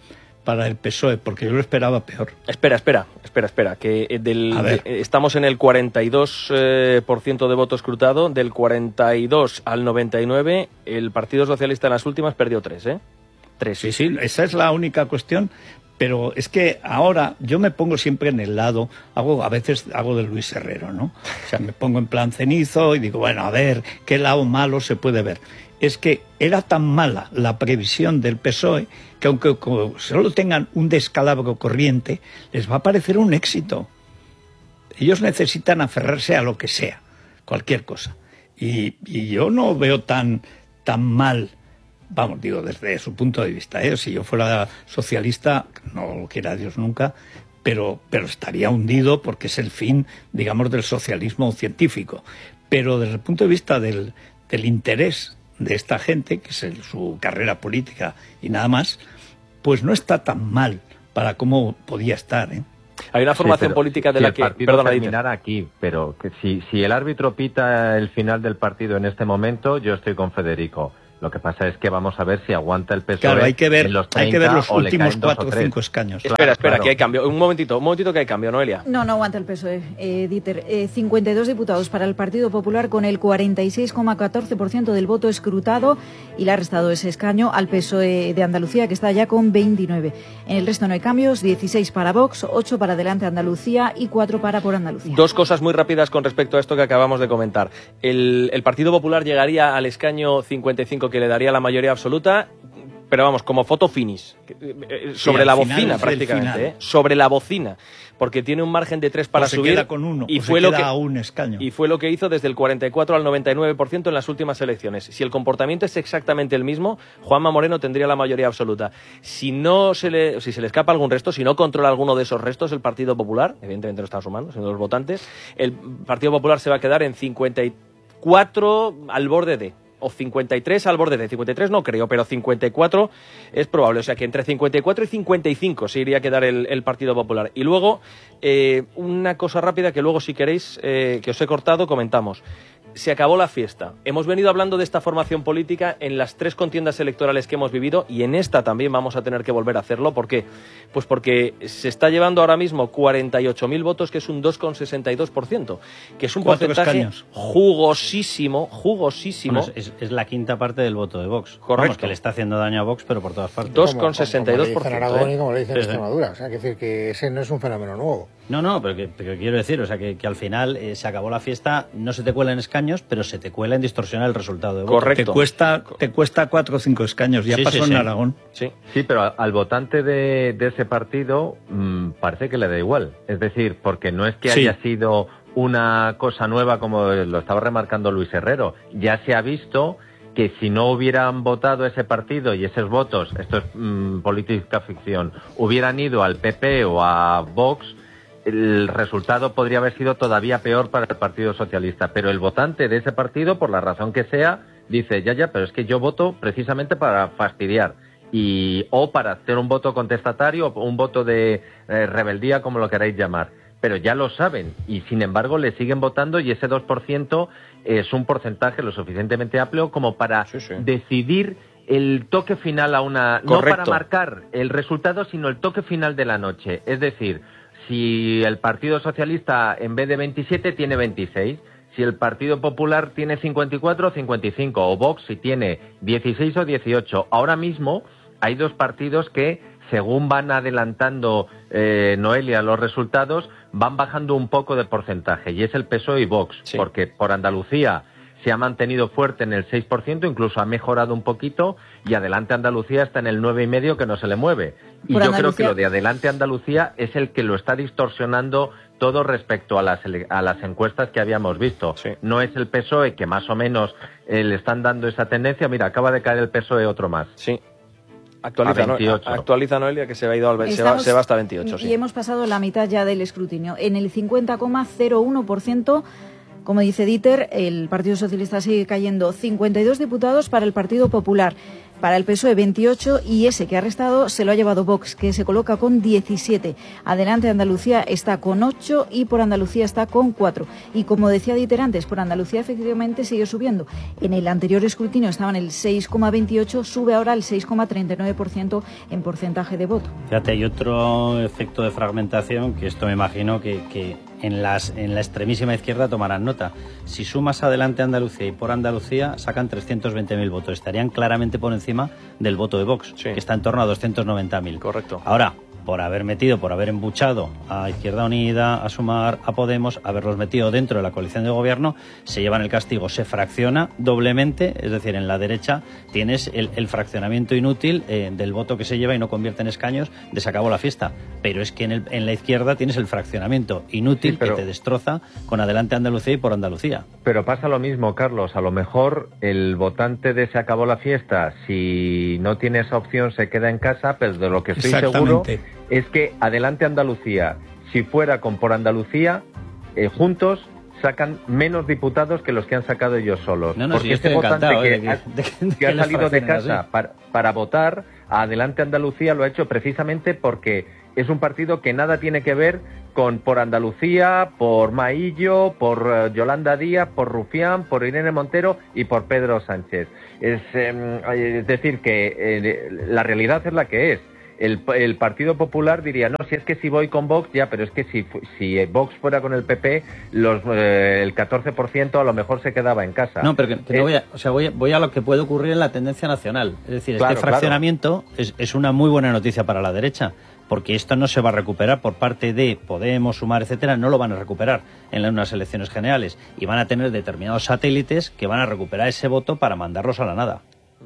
para el P S O E, porque yo lo esperaba peor. Espera, espera, espera, espera, que del, de, estamos en el cuarenta y dos por ciento eh, de voto escrutado, del cuarenta y dos al noventa y nueve, el Partido Socialista en las últimas perdió tres, ¿eh? Tres. Sí, sí, esa es la única cuestión, pero es que ahora yo me pongo siempre en el lado, hago a veces hago de Luis Herrero, ¿no? O sea, me pongo en plan cenizo y digo, bueno, a ver, ¿qué lado malo se puede ver? Es que era tan mala la previsión del P S O E que aunque solo tengan un descalabro corriente, les va a parecer un éxito. Ellos necesitan aferrarse a lo que sea, cualquier cosa. Y, y yo no veo tan, tan mal, vamos, digo, desde su punto de vista, ¿eh? Si yo fuera socialista, no lo quiera Dios nunca, pero, pero estaría hundido porque es el fin, digamos, del socialismo científico. Pero desde el punto de vista del, del interés de esta gente, que es el, su carrera política y nada más, pues no está tan mal para cómo podía estar, ¿eh? Hay una formación sí, política de si la el que... partido Perdona, terminara aquí, pero que si, si el árbitro pita el final del partido en este momento, yo estoy con Federico. Lo que pasa es que vamos a ver si aguanta el P S O E. Claro, hay que ver, en los hay que ver los o le últimos caen dos cuatro o tres. cinco escaños. Espera, Claro, espera, claro. que hay cambio. Un momentito, un momentito que hay cambio, Noelia. No, no aguanta el P S O E, eh, Dieter. Eh, cincuenta y dos diputados para el Partido Popular con el cuarenta y seis coma catorce por ciento del voto escrutado y le ha restado ese escaño al P S O E de Andalucía, que está ya con veintinueve. En el resto no hay cambios, dieciséis para Vox, ocho para Adelante Andalucía y cuatro para Por Andalucía. Dos cosas muy rápidas con respecto a esto que acabamos de comentar. El, el Partido Popular llegaría al escaño cincuenta y cinco que le daría la mayoría absoluta, pero vamos, como foto finish, sobre sí, la final, bocina prácticamente, ¿eh? Sobre la bocina, porque tiene un margen de tres para o se subir queda con uno, y o fue se lo queda que a un escaño. Y fue lo que hizo desde el cuarenta y cuatro al noventa y nueve por ciento en las últimas elecciones. Si el comportamiento es exactamente el mismo, Juanma Moreno tendría la mayoría absoluta. Si no se le, si se le escapa algún resto, si no controla alguno de esos restos el Partido Popular, evidentemente no está sumando, sino los votantes, el Partido Popular se va a quedar en cincuenta y cuatro al borde de, o cincuenta y tres al borde de, cincuenta y tres no creo, pero cincuenta y cuatro es probable, o sea que entre cincuenta y cuatro y cincuenta y cinco se iría a quedar el, el Partido Popular. Y luego, eh, una cosa rápida que luego si queréis, eh, que os he cortado, comentamos. Se acabó la fiesta. Hemos venido hablando de esta formación política en las tres contiendas electorales que hemos vivido y en esta también vamos a tener que volver a hacerlo. ¿Por qué? Pues porque se está llevando ahora mismo cuarenta y ocho mil votos, que es un dos coma sesenta y dos por ciento, que es un Cuatro porcentaje escaños. jugosísimo, jugosísimo. Bueno, es, es la quinta parte del voto de Vox. Correcto. Vamos, que le está haciendo daño a Vox, pero por todas partes. dos coma sesenta y dos por ciento. Como le dicen en Aragón y como le dicen en Sí, sí. Extremadura. O sea, que decir que ese no es un fenómeno nuevo. No, no, pero, que, pero quiero decir, o sea, que, que al final eh, se acabó la fiesta, no se te cuela en escaños, pero se te cuela en distorsionar el resultado de voto. Correcto. Te cuesta, te cuesta cuatro o cinco escaños, ya Sí, pasó sí, en sí. Aragón. Sí. Sí, pero al votante de, de ese partido mmm, parece que le da igual. Es decir, porque no es que Sí. haya sido una cosa nueva como lo estaba remarcando Luis Herrero. Ya se ha visto que si no hubieran votado ese partido y esos votos, esto es mmm, política ficción, hubieran ido al P P o a Vox, el resultado podría haber sido todavía peor para el Partido Socialista. Pero el votante de ese partido, por la razón que sea, dice, ya, ya, pero es que yo voto precisamente para fastidiar. Y, o para hacer un voto contestatario, o un voto de eh, rebeldía, como lo queráis llamar. Pero ya lo saben y, sin embargo, le siguen votando y ese dos por ciento es un porcentaje lo suficientemente amplio como para Sí, sí. decidir el toque final a una... Correcto. No para marcar el resultado, sino el toque final de la noche. Es decir, si el Partido Socialista en vez de veintisiete tiene veintiséis, si el Partido Popular tiene cincuenta y cuatro o cincuenta y cinco, o Vox si tiene dieciséis o dieciocho. Ahora mismo hay dos partidos que, según van adelantando eh, Noelia los resultados, van bajando un poco de porcentaje, y es el P S O E y Vox, Sí. porque por Andalucía se ha mantenido fuerte en el seis por ciento, incluso ha mejorado un poquito, y Adelante Andalucía está en el nueve coma cinco por ciento, que no se le mueve. Y Por yo Andalucía- creo que lo de Adelante Andalucía es el que lo está distorsionando todo respecto a las, ele- a las encuestas que habíamos visto. Sí. No es el P S O E, que más o menos eh, le están dando esa tendencia. Mira, acaba de caer el P S O E otro más. Sí. Actualiza, A veintiocho. ¿no? Actualiza Noelia, que se va, a ido al, se, va, Estamos- se va hasta veintiocho. Sí. Y hemos pasado la mitad ya del escrutinio. En el cincuenta coma cero uno por ciento, como dice Dieter, el Partido Socialista sigue cayendo. cincuenta y dos diputados para el Partido Popular. Para el P S O E veintiocho y ese que ha restado se lo ha llevado Vox, que se coloca con diecisiete. Adelante Andalucía está con ocho y por Andalucía está con cuatro. Y como decía Dieter antes, por Andalucía efectivamente sigue subiendo. En el anterior escrutinio estaba en el seis coma veintiocho, sube ahora al seis coma treinta y nueve por ciento en porcentaje de voto. Fíjate, hay otro efecto de fragmentación que esto me imagino que, que en, las, en la extremísima izquierda tomarán nota. Si sumas Adelante Andalucía y por Andalucía sacan trescientos veinte mil votos. Estarían claramente por encima del voto de Vox, sí, que está en torno a doscientos noventa mil. Correcto. Ahora, por haber metido, por haber embuchado a Izquierda Unida, a Sumar, a Podemos, haberlos metido dentro de la coalición de gobierno, se llevan el castigo, se fracciona doblemente, es decir, en la derecha tienes el, el fraccionamiento inútil eh, del voto que se lleva y no convierte en escaños, de se acabó la fiesta. Pero es que en, el, en la izquierda tienes el fraccionamiento inútil, sí, pero que te destroza con Adelante Andalucía y por Andalucía. Pero pasa lo mismo, Carlos, a lo mejor el votante de se acabó la fiesta, si no tiene esa opción se queda en casa, pero de lo que estoy seguro es que Adelante Andalucía, si fuera con por Andalucía, eh, juntos sacan menos diputados que los que han sacado ellos solos. No, no, porque si este votante que, que, de que, ha, de que, que ha salido de casa así. para, para votar a Adelante Andalucía lo ha hecho precisamente porque es un partido que nada tiene que ver con por Andalucía, por Maillo, por uh, Yolanda Díaz, por Rufián, por Irene Montero y por Pedro Sánchez. Es, eh, es decir, que eh, la realidad es la que es. El, el Partido Popular diría, no, si es que si voy con Vox, ya, pero es que si, si Vox fuera con el P P, los, eh, el catorce por ciento a lo mejor se quedaba en casa. No, pero que, que es... no voy, a, o sea, voy, a, voy a lo que puede ocurrir en la tendencia nacional. Es decir, claro, este fraccionamiento claro. es, es una muy buena noticia para la derecha, porque esto no se va a recuperar por parte de Podemos, Sumar, etcétera, no lo van a recuperar en unas elecciones generales y van a tener determinados satélites que van a recuperar ese voto para mandarlos a la nada.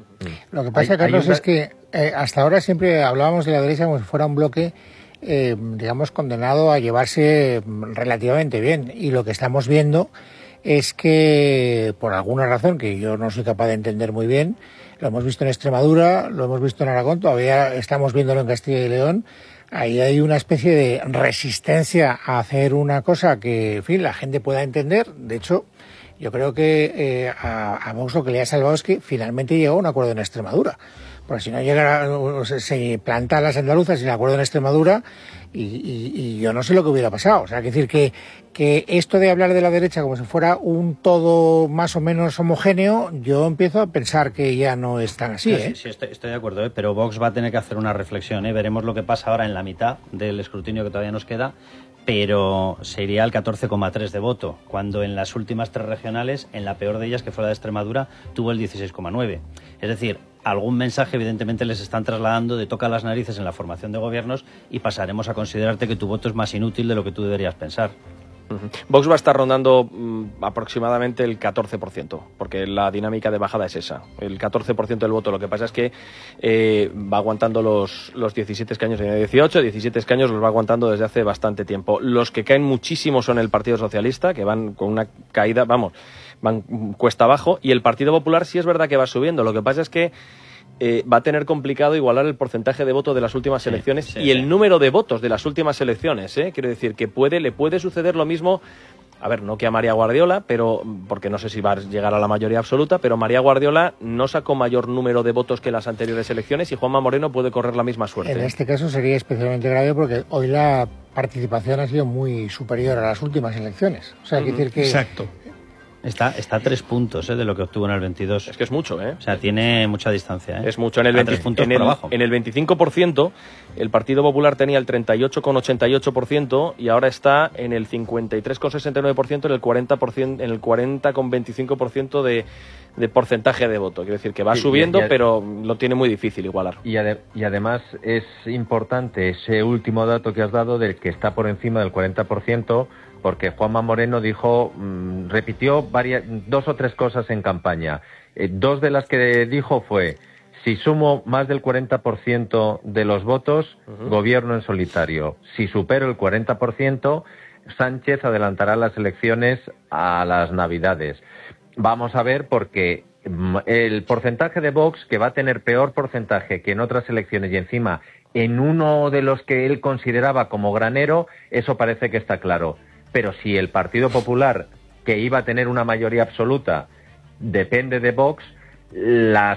Lo que pasa, hay, Carlos, una... es que eh, hasta ahora siempre hablábamos de la derecha como si fuera un bloque, eh, digamos, condenado a llevarse relativamente bien. Y lo que estamos viendo es que, por alguna razón que yo no soy capaz de entender muy bien, lo hemos visto en Extremadura, lo hemos visto en Aragón, todavía estamos viéndolo en Castilla y León. Ahí hay una especie de resistencia a hacer una cosa que, en fin, la gente pueda entender. De hecho, yo creo que eh, a, a Vox lo que le ha salvado es que finalmente llegó a un acuerdo en Extremadura. Porque si no llegara, se, se plantan las andaluzas sin acuerdo en Extremadura y, y, y yo no sé lo que hubiera pasado. O sea, hay que decir que, que esto de hablar de la derecha como si fuera un todo más o menos homogéneo, yo empiezo a pensar que ya no es tan así. No, ¿eh? Sí, sí estoy, estoy de acuerdo, ¿eh? Pero Vox va a tener que hacer una reflexión. ¿eh? Veremos lo que pasa ahora en la mitad del escrutinio que todavía nos queda, pero se iría al catorce coma tres de voto, cuando en las últimas tres regionales, en la peor de ellas, que fue la de Extremadura, tuvo el dieciséis coma nueve. Es decir, algún mensaje evidentemente les están trasladando de toca las narices en la formación de gobiernos y pasaremos a considerarte que tu voto es más inútil de lo que tú deberías pensar. Vox va a estar rondando mmm, aproximadamente el catorce por ciento, porque la dinámica de bajada es esa, el catorce por ciento del voto. Lo que pasa es que eh, va aguantando los, los diecisiete escaños en el dieciocho, diecisiete escaños los va aguantando desde hace bastante tiempo. Los que caen muchísimo son el Partido Socialista, que van con una caída, vamos, van cuesta abajo, y el Partido Popular sí es verdad que va subiendo. Lo que pasa es que Eh, va a tener complicado igualar el porcentaje de votos de las últimas sí, elecciones sí, y el sí. número de votos de las últimas elecciones. ¿eh? Quiero decir que puede, le puede suceder lo mismo, a ver, no que a María Guardiola, pero porque no sé si va a llegar a la mayoría absoluta, pero María Guardiola no sacó mayor número de votos que las anteriores elecciones y Juanma Moreno puede correr la misma suerte. En este caso sería especialmente grave porque hoy la participación ha sido muy superior a las últimas elecciones. O sea, hay que decir que... Exacto. Está, está a tres puntos ¿eh? de lo que obtuvo en el veintidós. Es que es mucho, ¿eh? O sea, tiene mucha distancia, ¿eh? Es mucho. En el, veinte, puntos en, el, por abajo. en el veinticinco por ciento, el Partido Popular tenía el treinta y ocho coma ochenta y ocho por ciento y ahora está en el cincuenta y tres coma sesenta y nueve por ciento, en el cuarenta por ciento, en el cuarenta coma veinticinco por ciento de, de porcentaje de voto. Quiero decir que va sí, subiendo, y, y, pero lo tiene muy difícil igualar. Y, ade- y además es importante ese último dato que has dado del que está por encima del cuarenta por ciento, porque Juanma Moreno dijo, mmm, repitió varias, dos o tres cosas en campaña. Eh, dos de las que dijo fue, si sumo más del cuarenta por ciento de los votos, uh-huh. gobierno en solitario. Si supero el cuarenta por ciento, Sánchez adelantará las elecciones a las Navidades. Vamos a ver, porque el porcentaje de Vox, que va a tener peor porcentaje que en otras elecciones y encima en uno de los que él consideraba como granero, eso parece que está claro. Pero si el Partido Popular, que iba a tener una mayoría absoluta, depende de Vox, La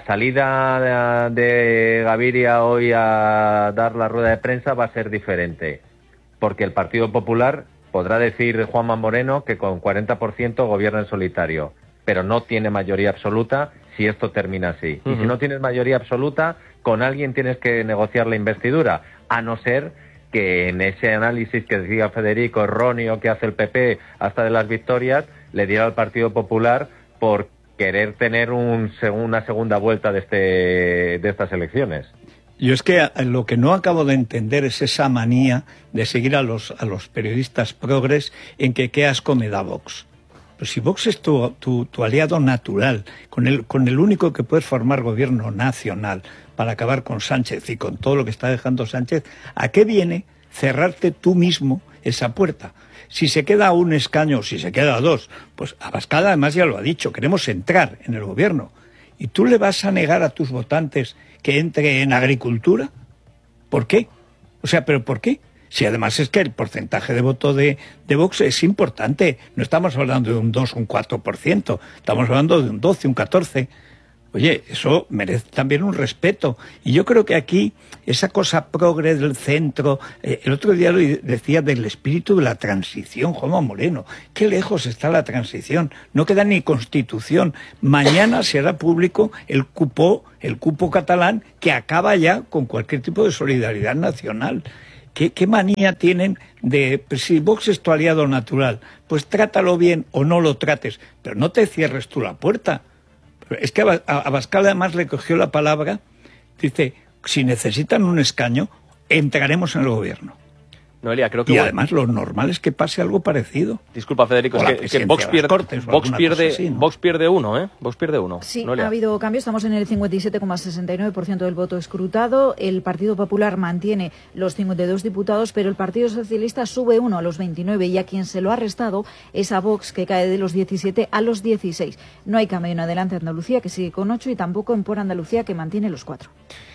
salida de, de Gaviria hoy a dar la rueda de prensa va a ser diferente, porque el Partido Popular podrá decir Juanma Moreno que con cuarenta por ciento gobierna en solitario, pero no tiene mayoría absoluta si esto termina así. Uh-huh. Y si no tienes mayoría absoluta, con alguien tienes que negociar la investidura, a no ser que en ese análisis que decía Federico erróneo que hace el P P hasta de las victorias, le diera al Partido Popular por querer tener un, una segunda vuelta de, este, de estas elecciones. Yo es que lo que no acabo de entender es esa manía de seguir a los, a los periodistas progres en que qué asco me da Vox. Pues si Vox es tu, tu, tu aliado natural, con el, con el único que puedes formar gobierno nacional para acabar con Sánchez y con todo lo que está dejando Sánchez, ¿a qué viene cerrarte tú mismo esa puerta? Si se queda un escaño, si se queda dos, pues Abascal además ya lo ha dicho, queremos entrar en el gobierno. ¿Y tú le vas a negar a tus votantes que entre en agricultura? ¿Por qué? O sea, ¿pero por qué? Si además es que el porcentaje de voto de, de Vox es importante. No estamos hablando de un dos, un cuatro por ciento. Estamos hablando de un doce, un catorce por ciento. Oye, eso merece también un respeto. Y yo creo que aquí, esa cosa progre del centro, eh, el otro día lo decía del espíritu de la transición, Juanma Moreno. Qué lejos está la transición. No queda ni constitución. Mañana se hará público el cupo, el cupo catalán, que acaba ya con cualquier tipo de solidaridad nacional. ¿Qué, qué manía tienen de, pues, si Vox es tu aliado natural, pues trátalo bien o no lo trates, pero no te cierres tú la puerta? Es que a Abascal además le cogió la palabra, dice, si necesitan un escaño, entraremos en el gobierno. Noelia, creo que y bueno. además lo normal es que pase algo parecido. Disculpa, Federico, es que, es que Vox pierde, Cortes, Vox pierde, así, ¿no? Vox pierde uno, ¿eh? Vox pierde uno. Sí, Noelia. ha habido cambios. Estamos en el cincuenta y siete coma sesenta y nueve por ciento del voto escrutado. El Partido Popular mantiene los cincuenta y dos diputados, pero el Partido Socialista sube uno a los veintinueve y a quien se lo ha restado es a Vox, que cae de los diecisiete a los dieciséis. No hay cambio en Adelante Andalucía, que sigue con ocho, y tampoco en Por Andalucía, que mantiene los cuatro.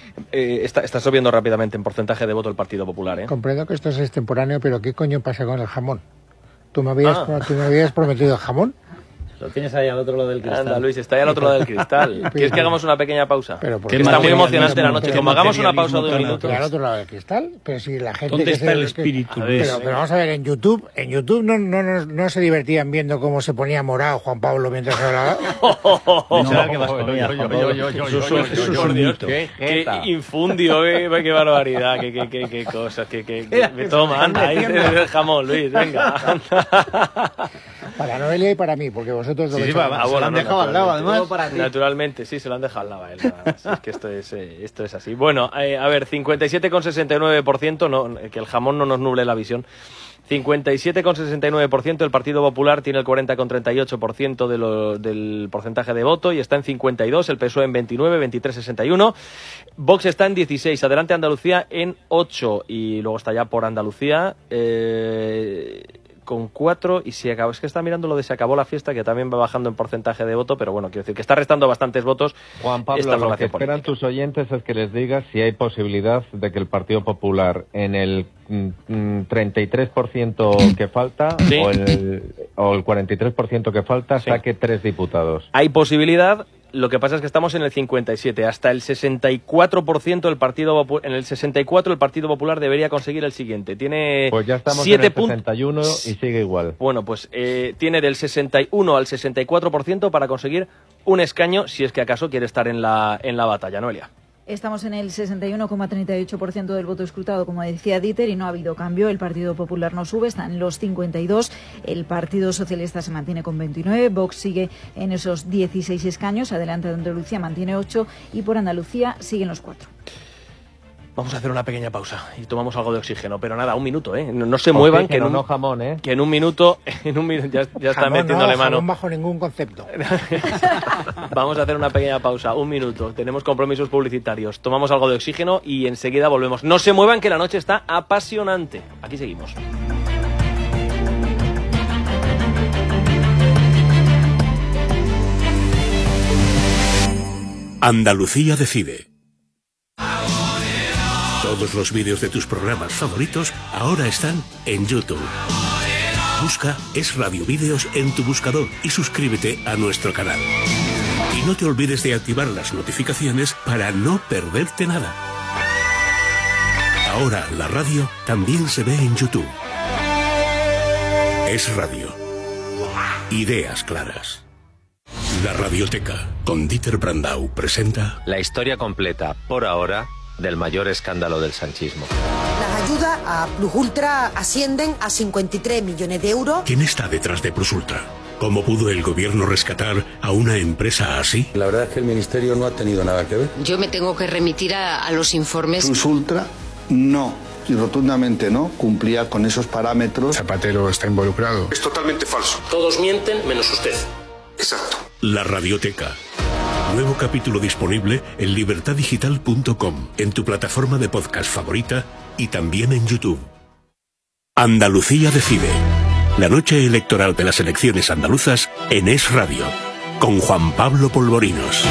Eh, está, está subiendo rápidamente en porcentaje de voto el Partido Popular, ¿eh? Comprendo que esto es extemporáneo, pero ¿qué coño pasa con el jamón? ¿Tú me habías, Ah. ¿tú me habías prometido jamón? Lo tienes ahí al otro lado del cristal. Anda, Luis, está ahí al otro lado del cristal. ¿Quieres que hagamos una pequeña pausa? Pero ¿por Que qué? está muy Materialismo, emocionante la noche. pero Como hagamos una pausa de un materialismo minuto. ¿Y al otro lado del cristal? Pero si la gente... ¿Dónde que está se- el que- espíritu? A ver, Pero, pero vamos a ver, en YouTube, en YouTube no, no, no, no se divertían viendo cómo se ponía morado Juan Pablo mientras hablaba. No, no, que más comía, Juan Pablo. Eso es un- eso es un mito. Qué, qué infundio, qué, qué barbaridad, qué, qué, qué, qué cosas, qué, qué, qué- me toma, anda, ahí el jamón, Luis, venga. Para Noelia y para mí, porque vosotros lo Sí, veis sí, a- va, se lo han dejado al lado, además. Naturalmente, sí, se lo han dejado al lado a él. nada más. Es que esto es, eh, esto es así. Bueno, eh, a ver, cincuenta y siete coma sesenta y nueve por ciento, no, que el jamón no nos nuble la visión. cincuenta y siete coma sesenta y nueve por ciento, el Partido Popular tiene el cuarenta coma treinta y ocho por ciento de lo, del porcentaje de voto y está en cincuenta y dos, el P S O E en veintinueve, veintitrés coma sesenta y uno, Vox está en dieciséis, Adelante Andalucía en ocho y luego está ya Por Andalucía eh, con cuatro y si acabó, es que está mirando lo de se acabó la fiesta, que también va bajando en porcentaje de voto, pero bueno, quiero decir que está restando bastantes votos. Juan Pablo, esta lo que formación esperan política. tus oyentes es que les digas si hay posibilidad de que el Partido Popular en el mm, mm, treinta y tres por ciento que falta Sí. o, el, o el cuarenta y tres por ciento que falta Sí. saque tres diputados. Hay posibilidad, lo que pasa es que estamos en el cincuenta y siete, hasta el sesenta y cuatro por ciento del Partido Popular, en el sesenta y cuatro el Partido Popular debería conseguir el siguiente. Tiene Pues ya estamos siete en el puntos. sesenta y uno y sigue igual. Bueno, pues eh, tiene del sesenta y uno al sesenta y cuatro por ciento para conseguir un escaño, si es que acaso quiere estar en la, en la batalla, Noelia. Estamos en el sesenta y uno coma treinta y ocho por ciento del voto escrutado, como decía Dieter, y no ha habido cambio. El Partido Popular no sube, está en los cincuenta y dos. El Partido Socialista se mantiene con veintinueve. Vox sigue en esos dieciséis escaños. Adelante Andalucía mantiene ocho. Y Por Andalucía siguen los cuatro. Vamos a hacer una pequeña pausa y tomamos algo de oxígeno, pero nada, un minuto, ¿eh? No, no se muevan, que en, un, no jamón, ¿eh? que en un minuto, en un minuto ya, ya está Jamón metiéndole no, mano. jamón bajo ningún concepto. Vamos a hacer una pequeña pausa, un minuto. Tenemos compromisos publicitarios. Tomamos algo de oxígeno y enseguida volvemos. No se muevan, que la noche está apasionante. Aquí seguimos. Andalucía decide. Todos los vídeos de tus programas favoritos ahora están en YouTube. Busca Es Radio Vídeos en tu buscador y suscríbete a nuestro canal. Y no te olvides de activar las notificaciones para no perderte nada. Ahora la radio también se ve en YouTube. Es Radio. Ideas claras. La Radioteca, con Dieter Brandau, presenta... La historia completa, por ahora, del mayor escándalo del sanchismo. Las ayudas a Plus Ultra ascienden a cincuenta y tres millones de euros. ¿Quién está detrás de Plus Ultra? ¿Cómo pudo el gobierno rescatar a una empresa así? La verdad es que el ministerio no ha tenido nada que ver. Yo me tengo que remitir a, a los informes. Plus Ultra no, y rotundamente no, cumplía con esos parámetros. Zapatero está involucrado. Es totalmente falso. Todos mienten menos usted. Exacto. La Radioteca. Nuevo capítulo disponible en libertad digital punto com, en tu plataforma de podcast favorita y también en YouTube. Andalucía decide. La noche electoral de las elecciones andaluzas en Es Radio, con Juan Pablo Polvorinos.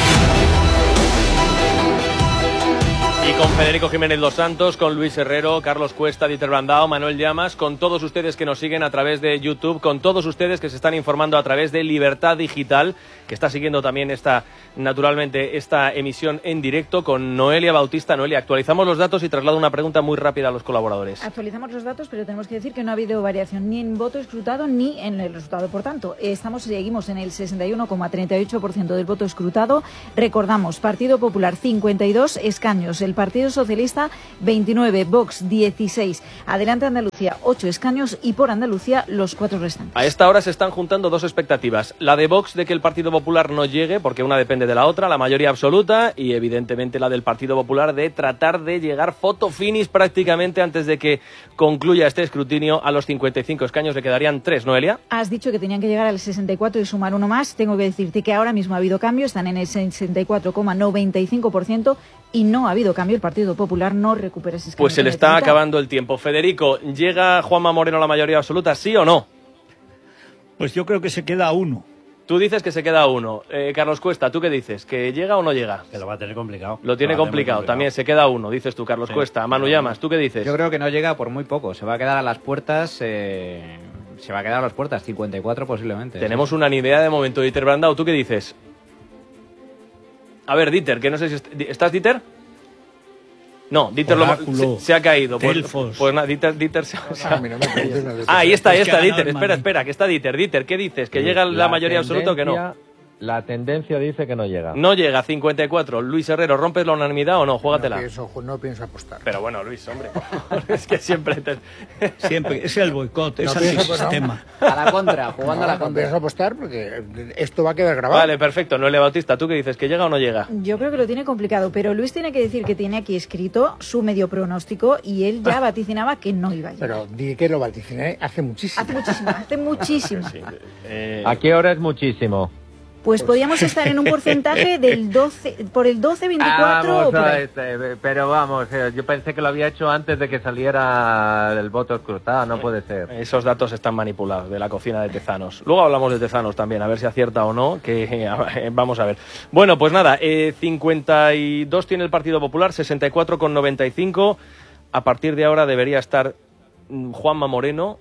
Y con Federico Jiménez Dos Santos, con Luis Herrero, Carlos Cuesta, Dieter Brandao, Manuel Llamas, con todos ustedes que nos siguen a través de YouTube, con todos ustedes que se están informando a través de Libertad Digital, que está siguiendo también esta, naturalmente, esta emisión en directo, con Noelia Bautista. Noelia, actualizamos los datos y traslado una pregunta muy rápida a los colaboradores. Actualizamos los datos, pero tenemos que decir que no ha habido variación ni en voto escrutado ni en el resultado. Por tanto, estamos seguimos en el sesenta y uno coma treinta y ocho por ciento del voto escrutado. Recordamos, Partido Popular cincuenta y dos escaños, el Partido Socialista veintinueve, Vox dieciséis, Adelante Andalucía ocho escaños y por Andalucía los cuatro restantes. A esta hora se están juntando dos expectativas. La de Vox de que el Partido Popular no llegue, porque una depende de la otra, la mayoría absoluta, y evidentemente la del Partido Popular de tratar de llegar photo finish prácticamente antes de que concluya este escrutinio a los cincuenta y cinco escaños. Le quedarían tres, Noelia. Has dicho que tenían que llegar al sesenta y cuatro y sumar uno más. Tengo que decirte que ahora mismo ha habido cambio, están en el sesenta y cuatro coma noventa y cinco por ciento y no ha habido cambio. El Partido Popular no recupera ese escaño. Pues se le está acabando el tiempo. Federico, ¿llega Juanma Moreno a la mayoría absoluta, sí o no? Pues yo creo que se queda a uno. Tú dices que se queda a uno. Eh, Carlos Cuesta, ¿tú qué dices? ¿Que llega o no llega? Que lo va a tener complicado. Lo tiene lo complicado. complicado. También se queda a uno, dices tú, Carlos sí. Cuesta. Manu Llamas, ¿tú qué dices? Yo creo que no llega por muy poco. Se va a quedar a las puertas... Eh... Se va a quedar a las puertas, cincuenta y cuatro posiblemente. Tenemos sí. unanimidad de momento. Dieter Brandau, ¿tú qué dices? A ver, Dieter, que no sé si... Est ¿Estás, Dieter? No, Dieter lo, se, se ha caído. Pues, pues nada, Dieter, Dieter se, se ha... Ah, ahí está, ahí está, Dieter. Espera, espera, que está Dieter. Dieter, ¿qué dices? ¿Que sí, llega la, la mayoría absoluta o que no? La tendencia dice que no llega. No llega, cincuenta y cuatro. Luis Herrero, ¿rompes la unanimidad o no? Júgatela. No pienso, no pienso apostar. Pero bueno, Luis, hombre, es que siempre... Te... Siempre, es el boicot, es no el sistema. A la contra, jugando no, a la no contra. No pienso apostar porque esto va a quedar grabado. Vale, perfecto. Noelia Bautista, ¿tú qué dices? ¿Que llega o no llega? Yo creo que lo tiene complicado, pero Luis tiene que decir que tiene aquí escrito su medio pronóstico y él ya vaticinaba que no iba a llegar. Pero di que lo vaticiné hace muchísimo. Hace muchísimo, hace muchísimo. Sí, eh... ¿A qué hora es muchísimo? Pues podríamos estar en un porcentaje del doce, por el doce, veinticuatro ah, o por ahí. Este, pero vamos, yo pensé que lo había hecho antes de que saliera el voto escrutado, no puede ser. Esos datos están manipulados de la cocina de Tezanos. Luego hablamos de Tezanos también, a ver si acierta o no, que eh, vamos a ver. Bueno, pues nada, eh, cincuenta y dos tiene el Partido Popular, sesenta y cuatro coma noventa y cinco. A partir de ahora debería estar Juanma Moreno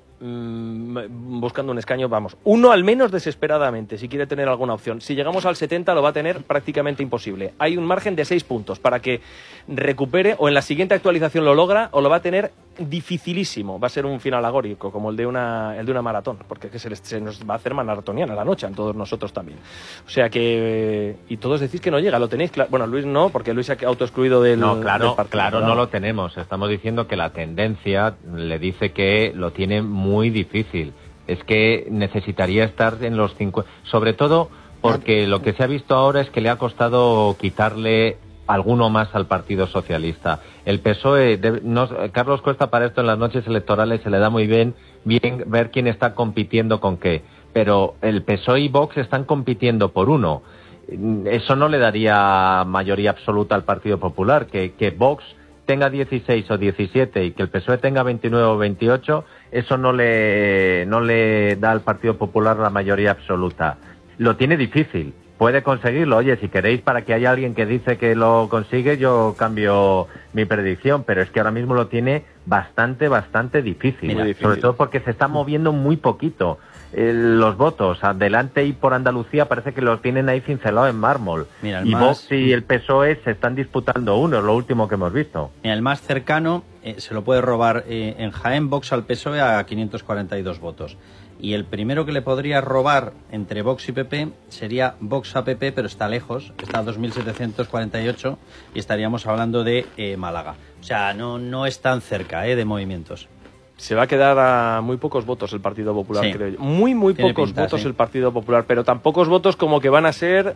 buscando un escaño, vamos, uno al menos desesperadamente, si quiere tener alguna opción. Si llegamos al setenta lo va a tener prácticamente imposible. Hay un margen de seis puntos para que recupere, o en la siguiente actualización lo logra, o lo va a tener dificilísimo. Va a ser un final agórico, como el de una, el de una maratón, porque es que se, les, se nos va a hacer maratoniana la noche, a todos nosotros también. O sea que, y todos decís que no llega, lo tenéis claro. Bueno, Luis no, porque Luis se ha autoexcluido del No, claro, del partido, claro, ¿no? no lo tenemos. Estamos diciendo que la tendencia le dice que lo tiene muy difícil. Es que necesitaría estar en los cincuenta, sobre todo porque lo que se ha visto ahora es que le ha costado quitarle alguno más al Partido Socialista. El P S O E, de, no, Carlos Cuesta para esto en las noches electorales se le da muy bien, bien ver quién está compitiendo con qué, pero el P S O E y Vox están compitiendo por uno. Eso no le daría mayoría absoluta al Partido Popular, que, que Vox tenga dieciséis o diecisiete y que el P S O E tenga veintinueve o veintiocho, eso no le, no le da al Partido Popular la mayoría absoluta. Lo tiene difícil. Puede conseguirlo. Oye, si queréis, para que haya alguien que dice que lo consigue, yo cambio mi predicción, pero es que ahora mismo lo tiene bastante, bastante difícil, Muy difícil. sobre todo porque se está moviendo muy poquito. Eh, los votos, adelante y por Andalucía parece que los tienen ahí cincelados en mármol. Mira, el y más... Vox y el P S O E se están disputando uno, es lo último que hemos visto. Mira, el más cercano eh, se lo puede robar eh, en Jaén, Vox al P S O E a quinientos cuarenta y dos votos. Y el primero que le podría robar entre Vox y P P sería Vox a P P, pero está lejos, está a dos mil setecientos cuarenta y ocho y estaríamos hablando de eh, Málaga. O sea, no, no es tan cerca eh, de movimientos. Se va a quedar a muy pocos votos el Partido Popular, Sí. creo yo. Muy, muy Tiene pocos pinta, votos sí. el Partido Popular, pero tan pocos votos como que van a ser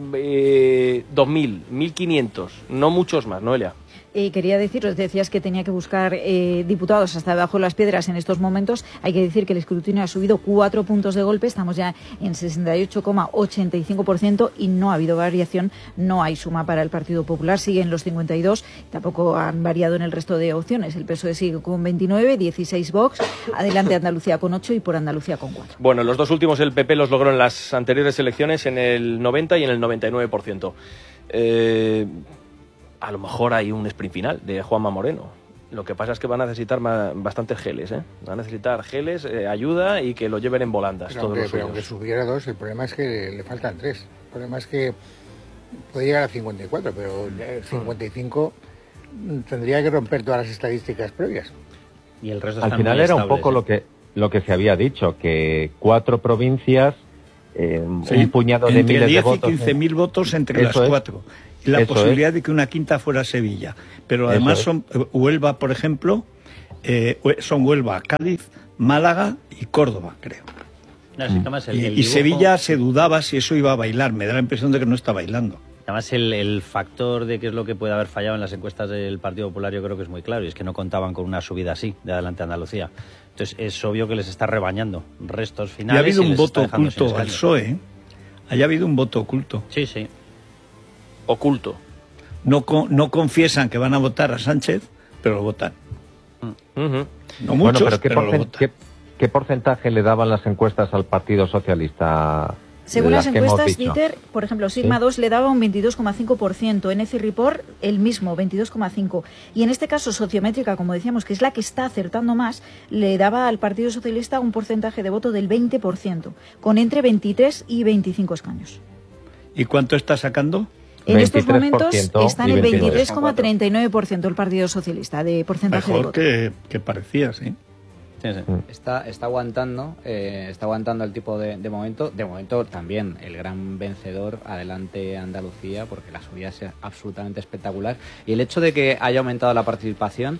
eh, dos mil, mil quinientos, no muchos más, Noelia. Eh, quería deciros, decías que tenía que buscar eh, diputados hasta debajo de las piedras en estos momentos. Hay que decir que el escrutinio ha subido cuatro puntos de golpe. Estamos ya en sesenta y ocho coma ochenta y cinco por ciento y no ha habido variación. No hay suma para el Partido Popular. Siguen los cincuenta y dos. Tampoco han variado en el resto de opciones. El P S O E sigue con veintinueve, dieciséis Vox. Adelante Andalucía con ocho y por Andalucía con cuatro. Bueno, los dos últimos el P P los logró en las anteriores elecciones en el noventa y en el noventa y nueve por ciento. Eh... A lo mejor hay un sprint final de Juanma Moreno. Lo que pasa es que van a necesitar más, bastantes geles, ¿eh? Van a necesitar geles, eh, ayuda y que lo lleven en volandas. Pero, todos aunque, los pero aunque suyos. subiera dos, el problema es que le, le faltan tres. El problema es que puede llegar a cincuenta y cuatro, pero el cincuenta y cinco tendría que romper todas las estadísticas previas. Y el resto Al están final muy era un estables, poco ¿eh? lo que lo que se había dicho, que cuatro provincias, eh, Sí, un puñado de entre miles de diez votos. y quince mil votos entre Eso las es. cuatro. Y la Eso posibilidad es. de que una quinta fuera Sevilla. Pero Eso además es. son Huelva, por ejemplo, eh, son Huelva, Cádiz, Málaga y Córdoba, creo. No, sí, además el- Y, el y dibujo- Sevilla se dudaba si eso iba a bailar. Me da la impresión de que no está bailando. Además, el, el factor de qué es lo que puede haber fallado en las encuestas del Partido Popular yo creo que es muy claro, y es que no contaban con una subida así de Adelante Andalucía. Entonces, es obvio que les está rebañando restos Y finales. ha habido y un les voto está dejando sin oculto al P escaños. S O E. ¿eh? Haya habido un voto oculto. Sí, sí. Oculto. No, con- no confiesan que van a votar a Sánchez, pero lo votan. Uh-huh. No muchos, Bueno, pero ¿qué, pero lo porcen- votan. qué- qué porcentaje le daban las encuestas al Partido Socialista? Según las que hemos encuestas, dicho? Dieter, por ejemplo, Sigma Sí. dos le daba un veintidós coma cinco por ciento, N C Report el mismo, veintidós coma cinco por ciento. Y en este caso, Sociométrica, como decíamos, que es la que está acertando más, le daba al Partido Socialista un porcentaje de voto del veinte por ciento, con entre veintitrés y veinticinco escaños. ¿Y cuánto está sacando? En estos momentos veintitrés por ciento está en y el veintinueve. veintitrés coma treinta y nueve por ciento el Partido Socialista de porcentaje de Mejor voto. que, que parecía, sí. Sí, sí. Está, está aguantando, eh, está aguantando el tipo de, de momento. De momento también el gran vencedor, Adelante Andalucía, porque la subida es absolutamente espectacular. Y el hecho de que haya aumentado la participación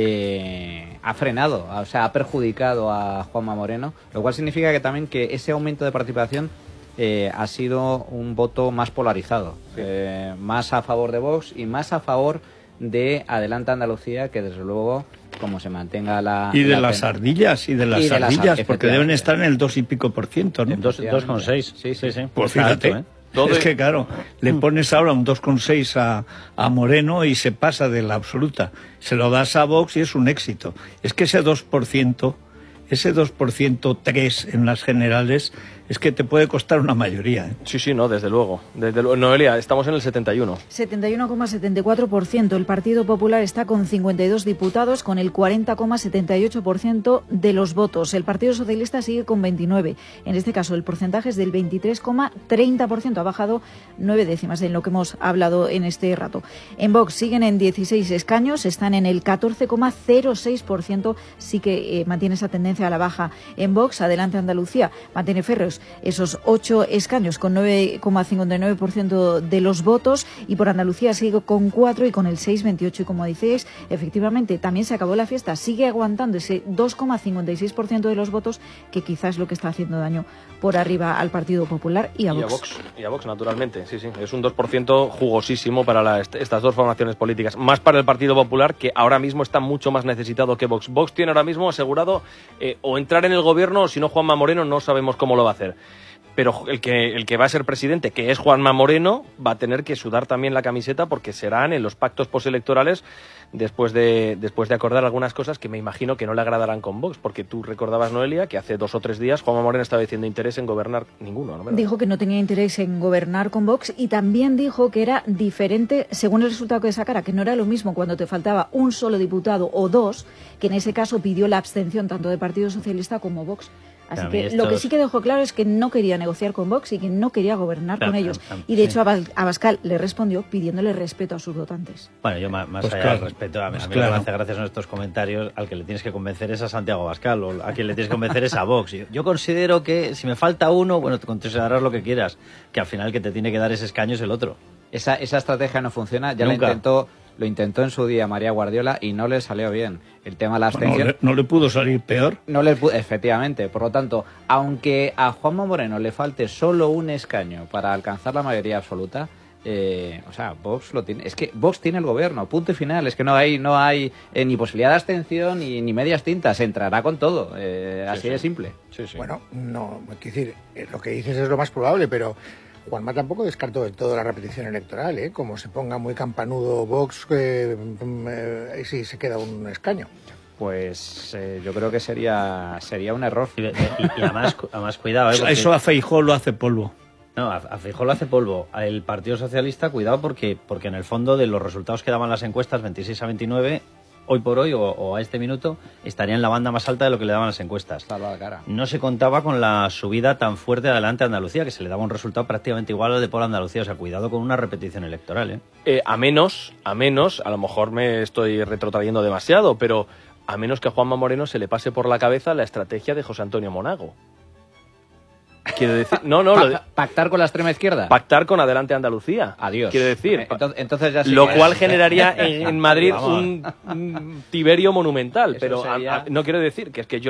eh, ha frenado, o sea, ha perjudicado a Juanma Moreno, lo cual significa que también que ese aumento de participación eh, ha sido un voto más polarizado, eh, más a favor de Vox y más a favor de Adelante Andalucía, que desde luego, como se mantenga la... Y de la las pena- ardillas, y de las Y de las ardillas, ar- porque deben efectivamente. estar en el dos y pico por ciento, ¿no? Dos, dos con seis. Sí, sí, sí. Pues Está fíjate, alto, ¿eh? Todo es es- que claro, le pones ahora un dos coma seis a, a Moreno y se pasa de la absoluta. Se lo das a Vox y es un éxito. Es que ese dos por ciento, ese dos por ciento tres en las generales, es que te puede costar una mayoría. ¿eh? Sí, sí, no, desde luego. Desde luego. Noelia, estamos en el setenta y uno. setenta y uno coma setenta y cuatro por ciento. El Partido Popular está con cincuenta y dos diputados, con el cuarenta coma setenta y ocho por ciento de los votos. El Partido Socialista sigue con veintinueve. En este caso, el porcentaje es del veintitrés coma treinta por ciento. Ha bajado nueve décimas en lo que hemos hablado en este rato. En Vox siguen en dieciséis escaños, están en el catorce coma cero seis por ciento. Sí que eh, mantiene esa tendencia a la baja en Vox. Adelante Andalucía mantiene férreos esos ocho escaños con nueve coma cincuenta y nueve por ciento de los votos, y por Andalucía sigue con cuatro y con el seis coma veintiocho. Y como decís, efectivamente también se acabó la fiesta, sigue aguantando ese dos coma cincuenta y seis por ciento de los votos, que quizás es lo que está haciendo daño por arriba al Partido Popular y a Y a Vox. Vox, y a Vox, naturalmente, sí, sí. Es un dos por ciento jugosísimo para la- est- estas dos formaciones políticas. Más para el Partido Popular, que ahora mismo está mucho más necesitado que Vox. Vox tiene ahora mismo asegurado eh, o entrar en el gobierno, o si no Juanma Moreno no sabemos cómo lo va a hacer. pero el que, el que va a ser presidente, que es Juanma Moreno, va a tener que sudar también la camiseta porque serán en los pactos postelectorales después de, después de acordar algunas cosas que me imagino que no le agradarán con Vox, porque tú recordabas, Noelia, que hace dos o tres días Juanma Moreno estaba diciendo interés en gobernar ninguno, ¿no? Dijo que no tenía interés en gobernar con Vox y también dijo que era diferente, según el resultado que sacara, que no era lo mismo cuando te faltaba un solo diputado o dos, que en ese caso pidió la abstención tanto del Partido Socialista como Vox. Así que estos... lo que sí que dejó claro es que no quería negociar con Vox y que no quería gobernar claro, con ellos. claro, Y de sí. hecho Abascal le respondió pidiéndole respeto a sus votantes. Bueno, yo más, más pues allá claro, del respeto, a mí, pues a mí claro. lo que me hace gracia son estos comentarios, al que le tienes que convencer es a Santiago Abascal, o a quien le tienes que convencer es a Vox. Yo, yo considero que si me falta uno, bueno, te considerarás lo que quieras, que al final que te tiene que dar ese escaño es el otro. Esa, esa estrategia no funciona, ya Nunca. lo intentó, lo intentó en su día María Guardiola y no le salió bien. El tema de la abstención... No le, no le pudo salir peor. No le pu- efectivamente, por lo tanto, aunque a Juanma Moreno le falte solo un escaño para alcanzar la mayoría absoluta, eh, o sea, Vox lo tiene. Es que Vox tiene el gobierno, punto y final. Es que no hay, no hay eh, ni posibilidad de abstención ni, ni medias tintas. Entrará con todo, eh, así sí. de simple. Sí, sí. Bueno, no, quiero decir, eh, lo que dices es lo más probable, pero Juanma tampoco descartó del todo la repetición electoral, ¿eh? Como se ponga muy campanudo Vox, eh, eh, si se queda un escaño. Pues eh, yo creo que sería sería un error. Y, y- y además, cu- además, cuidado, ¿eh? Porque- Eso a Feijóo lo hace polvo. No, a, a Feijóo lo hace polvo. El Partido Socialista, cuidado, porque, porque en el fondo de los resultados que daban las encuestas, veintiséis a veintinueve, hoy por hoy o, o a este minuto, estaría en la banda más alta de lo que le daban las encuestas. Salva la cara. No se contaba con la subida tan fuerte adelante a Andalucía, que se le daba un resultado prácticamente igual al de por Andalucía. O sea, cuidado con una repetición electoral, ¿eh? Eh, a menos, a menos, a lo mejor me estoy retrotrayendo demasiado, pero a menos que a Juanma Moreno se le pase por la cabeza la estrategia de José Antonio Monago. Quiero decir, no, no, lo de- ¿Pactar con la extrema izquierda? pactar con Adelante Andalucía. Adiós. Quiero decir, Eh, entonces, entonces ya sí lo que- cual generaría en, en Madrid Vamos. un, un Tiberio monumental, Eso pero a- sería- a- no quiero decir que es que yo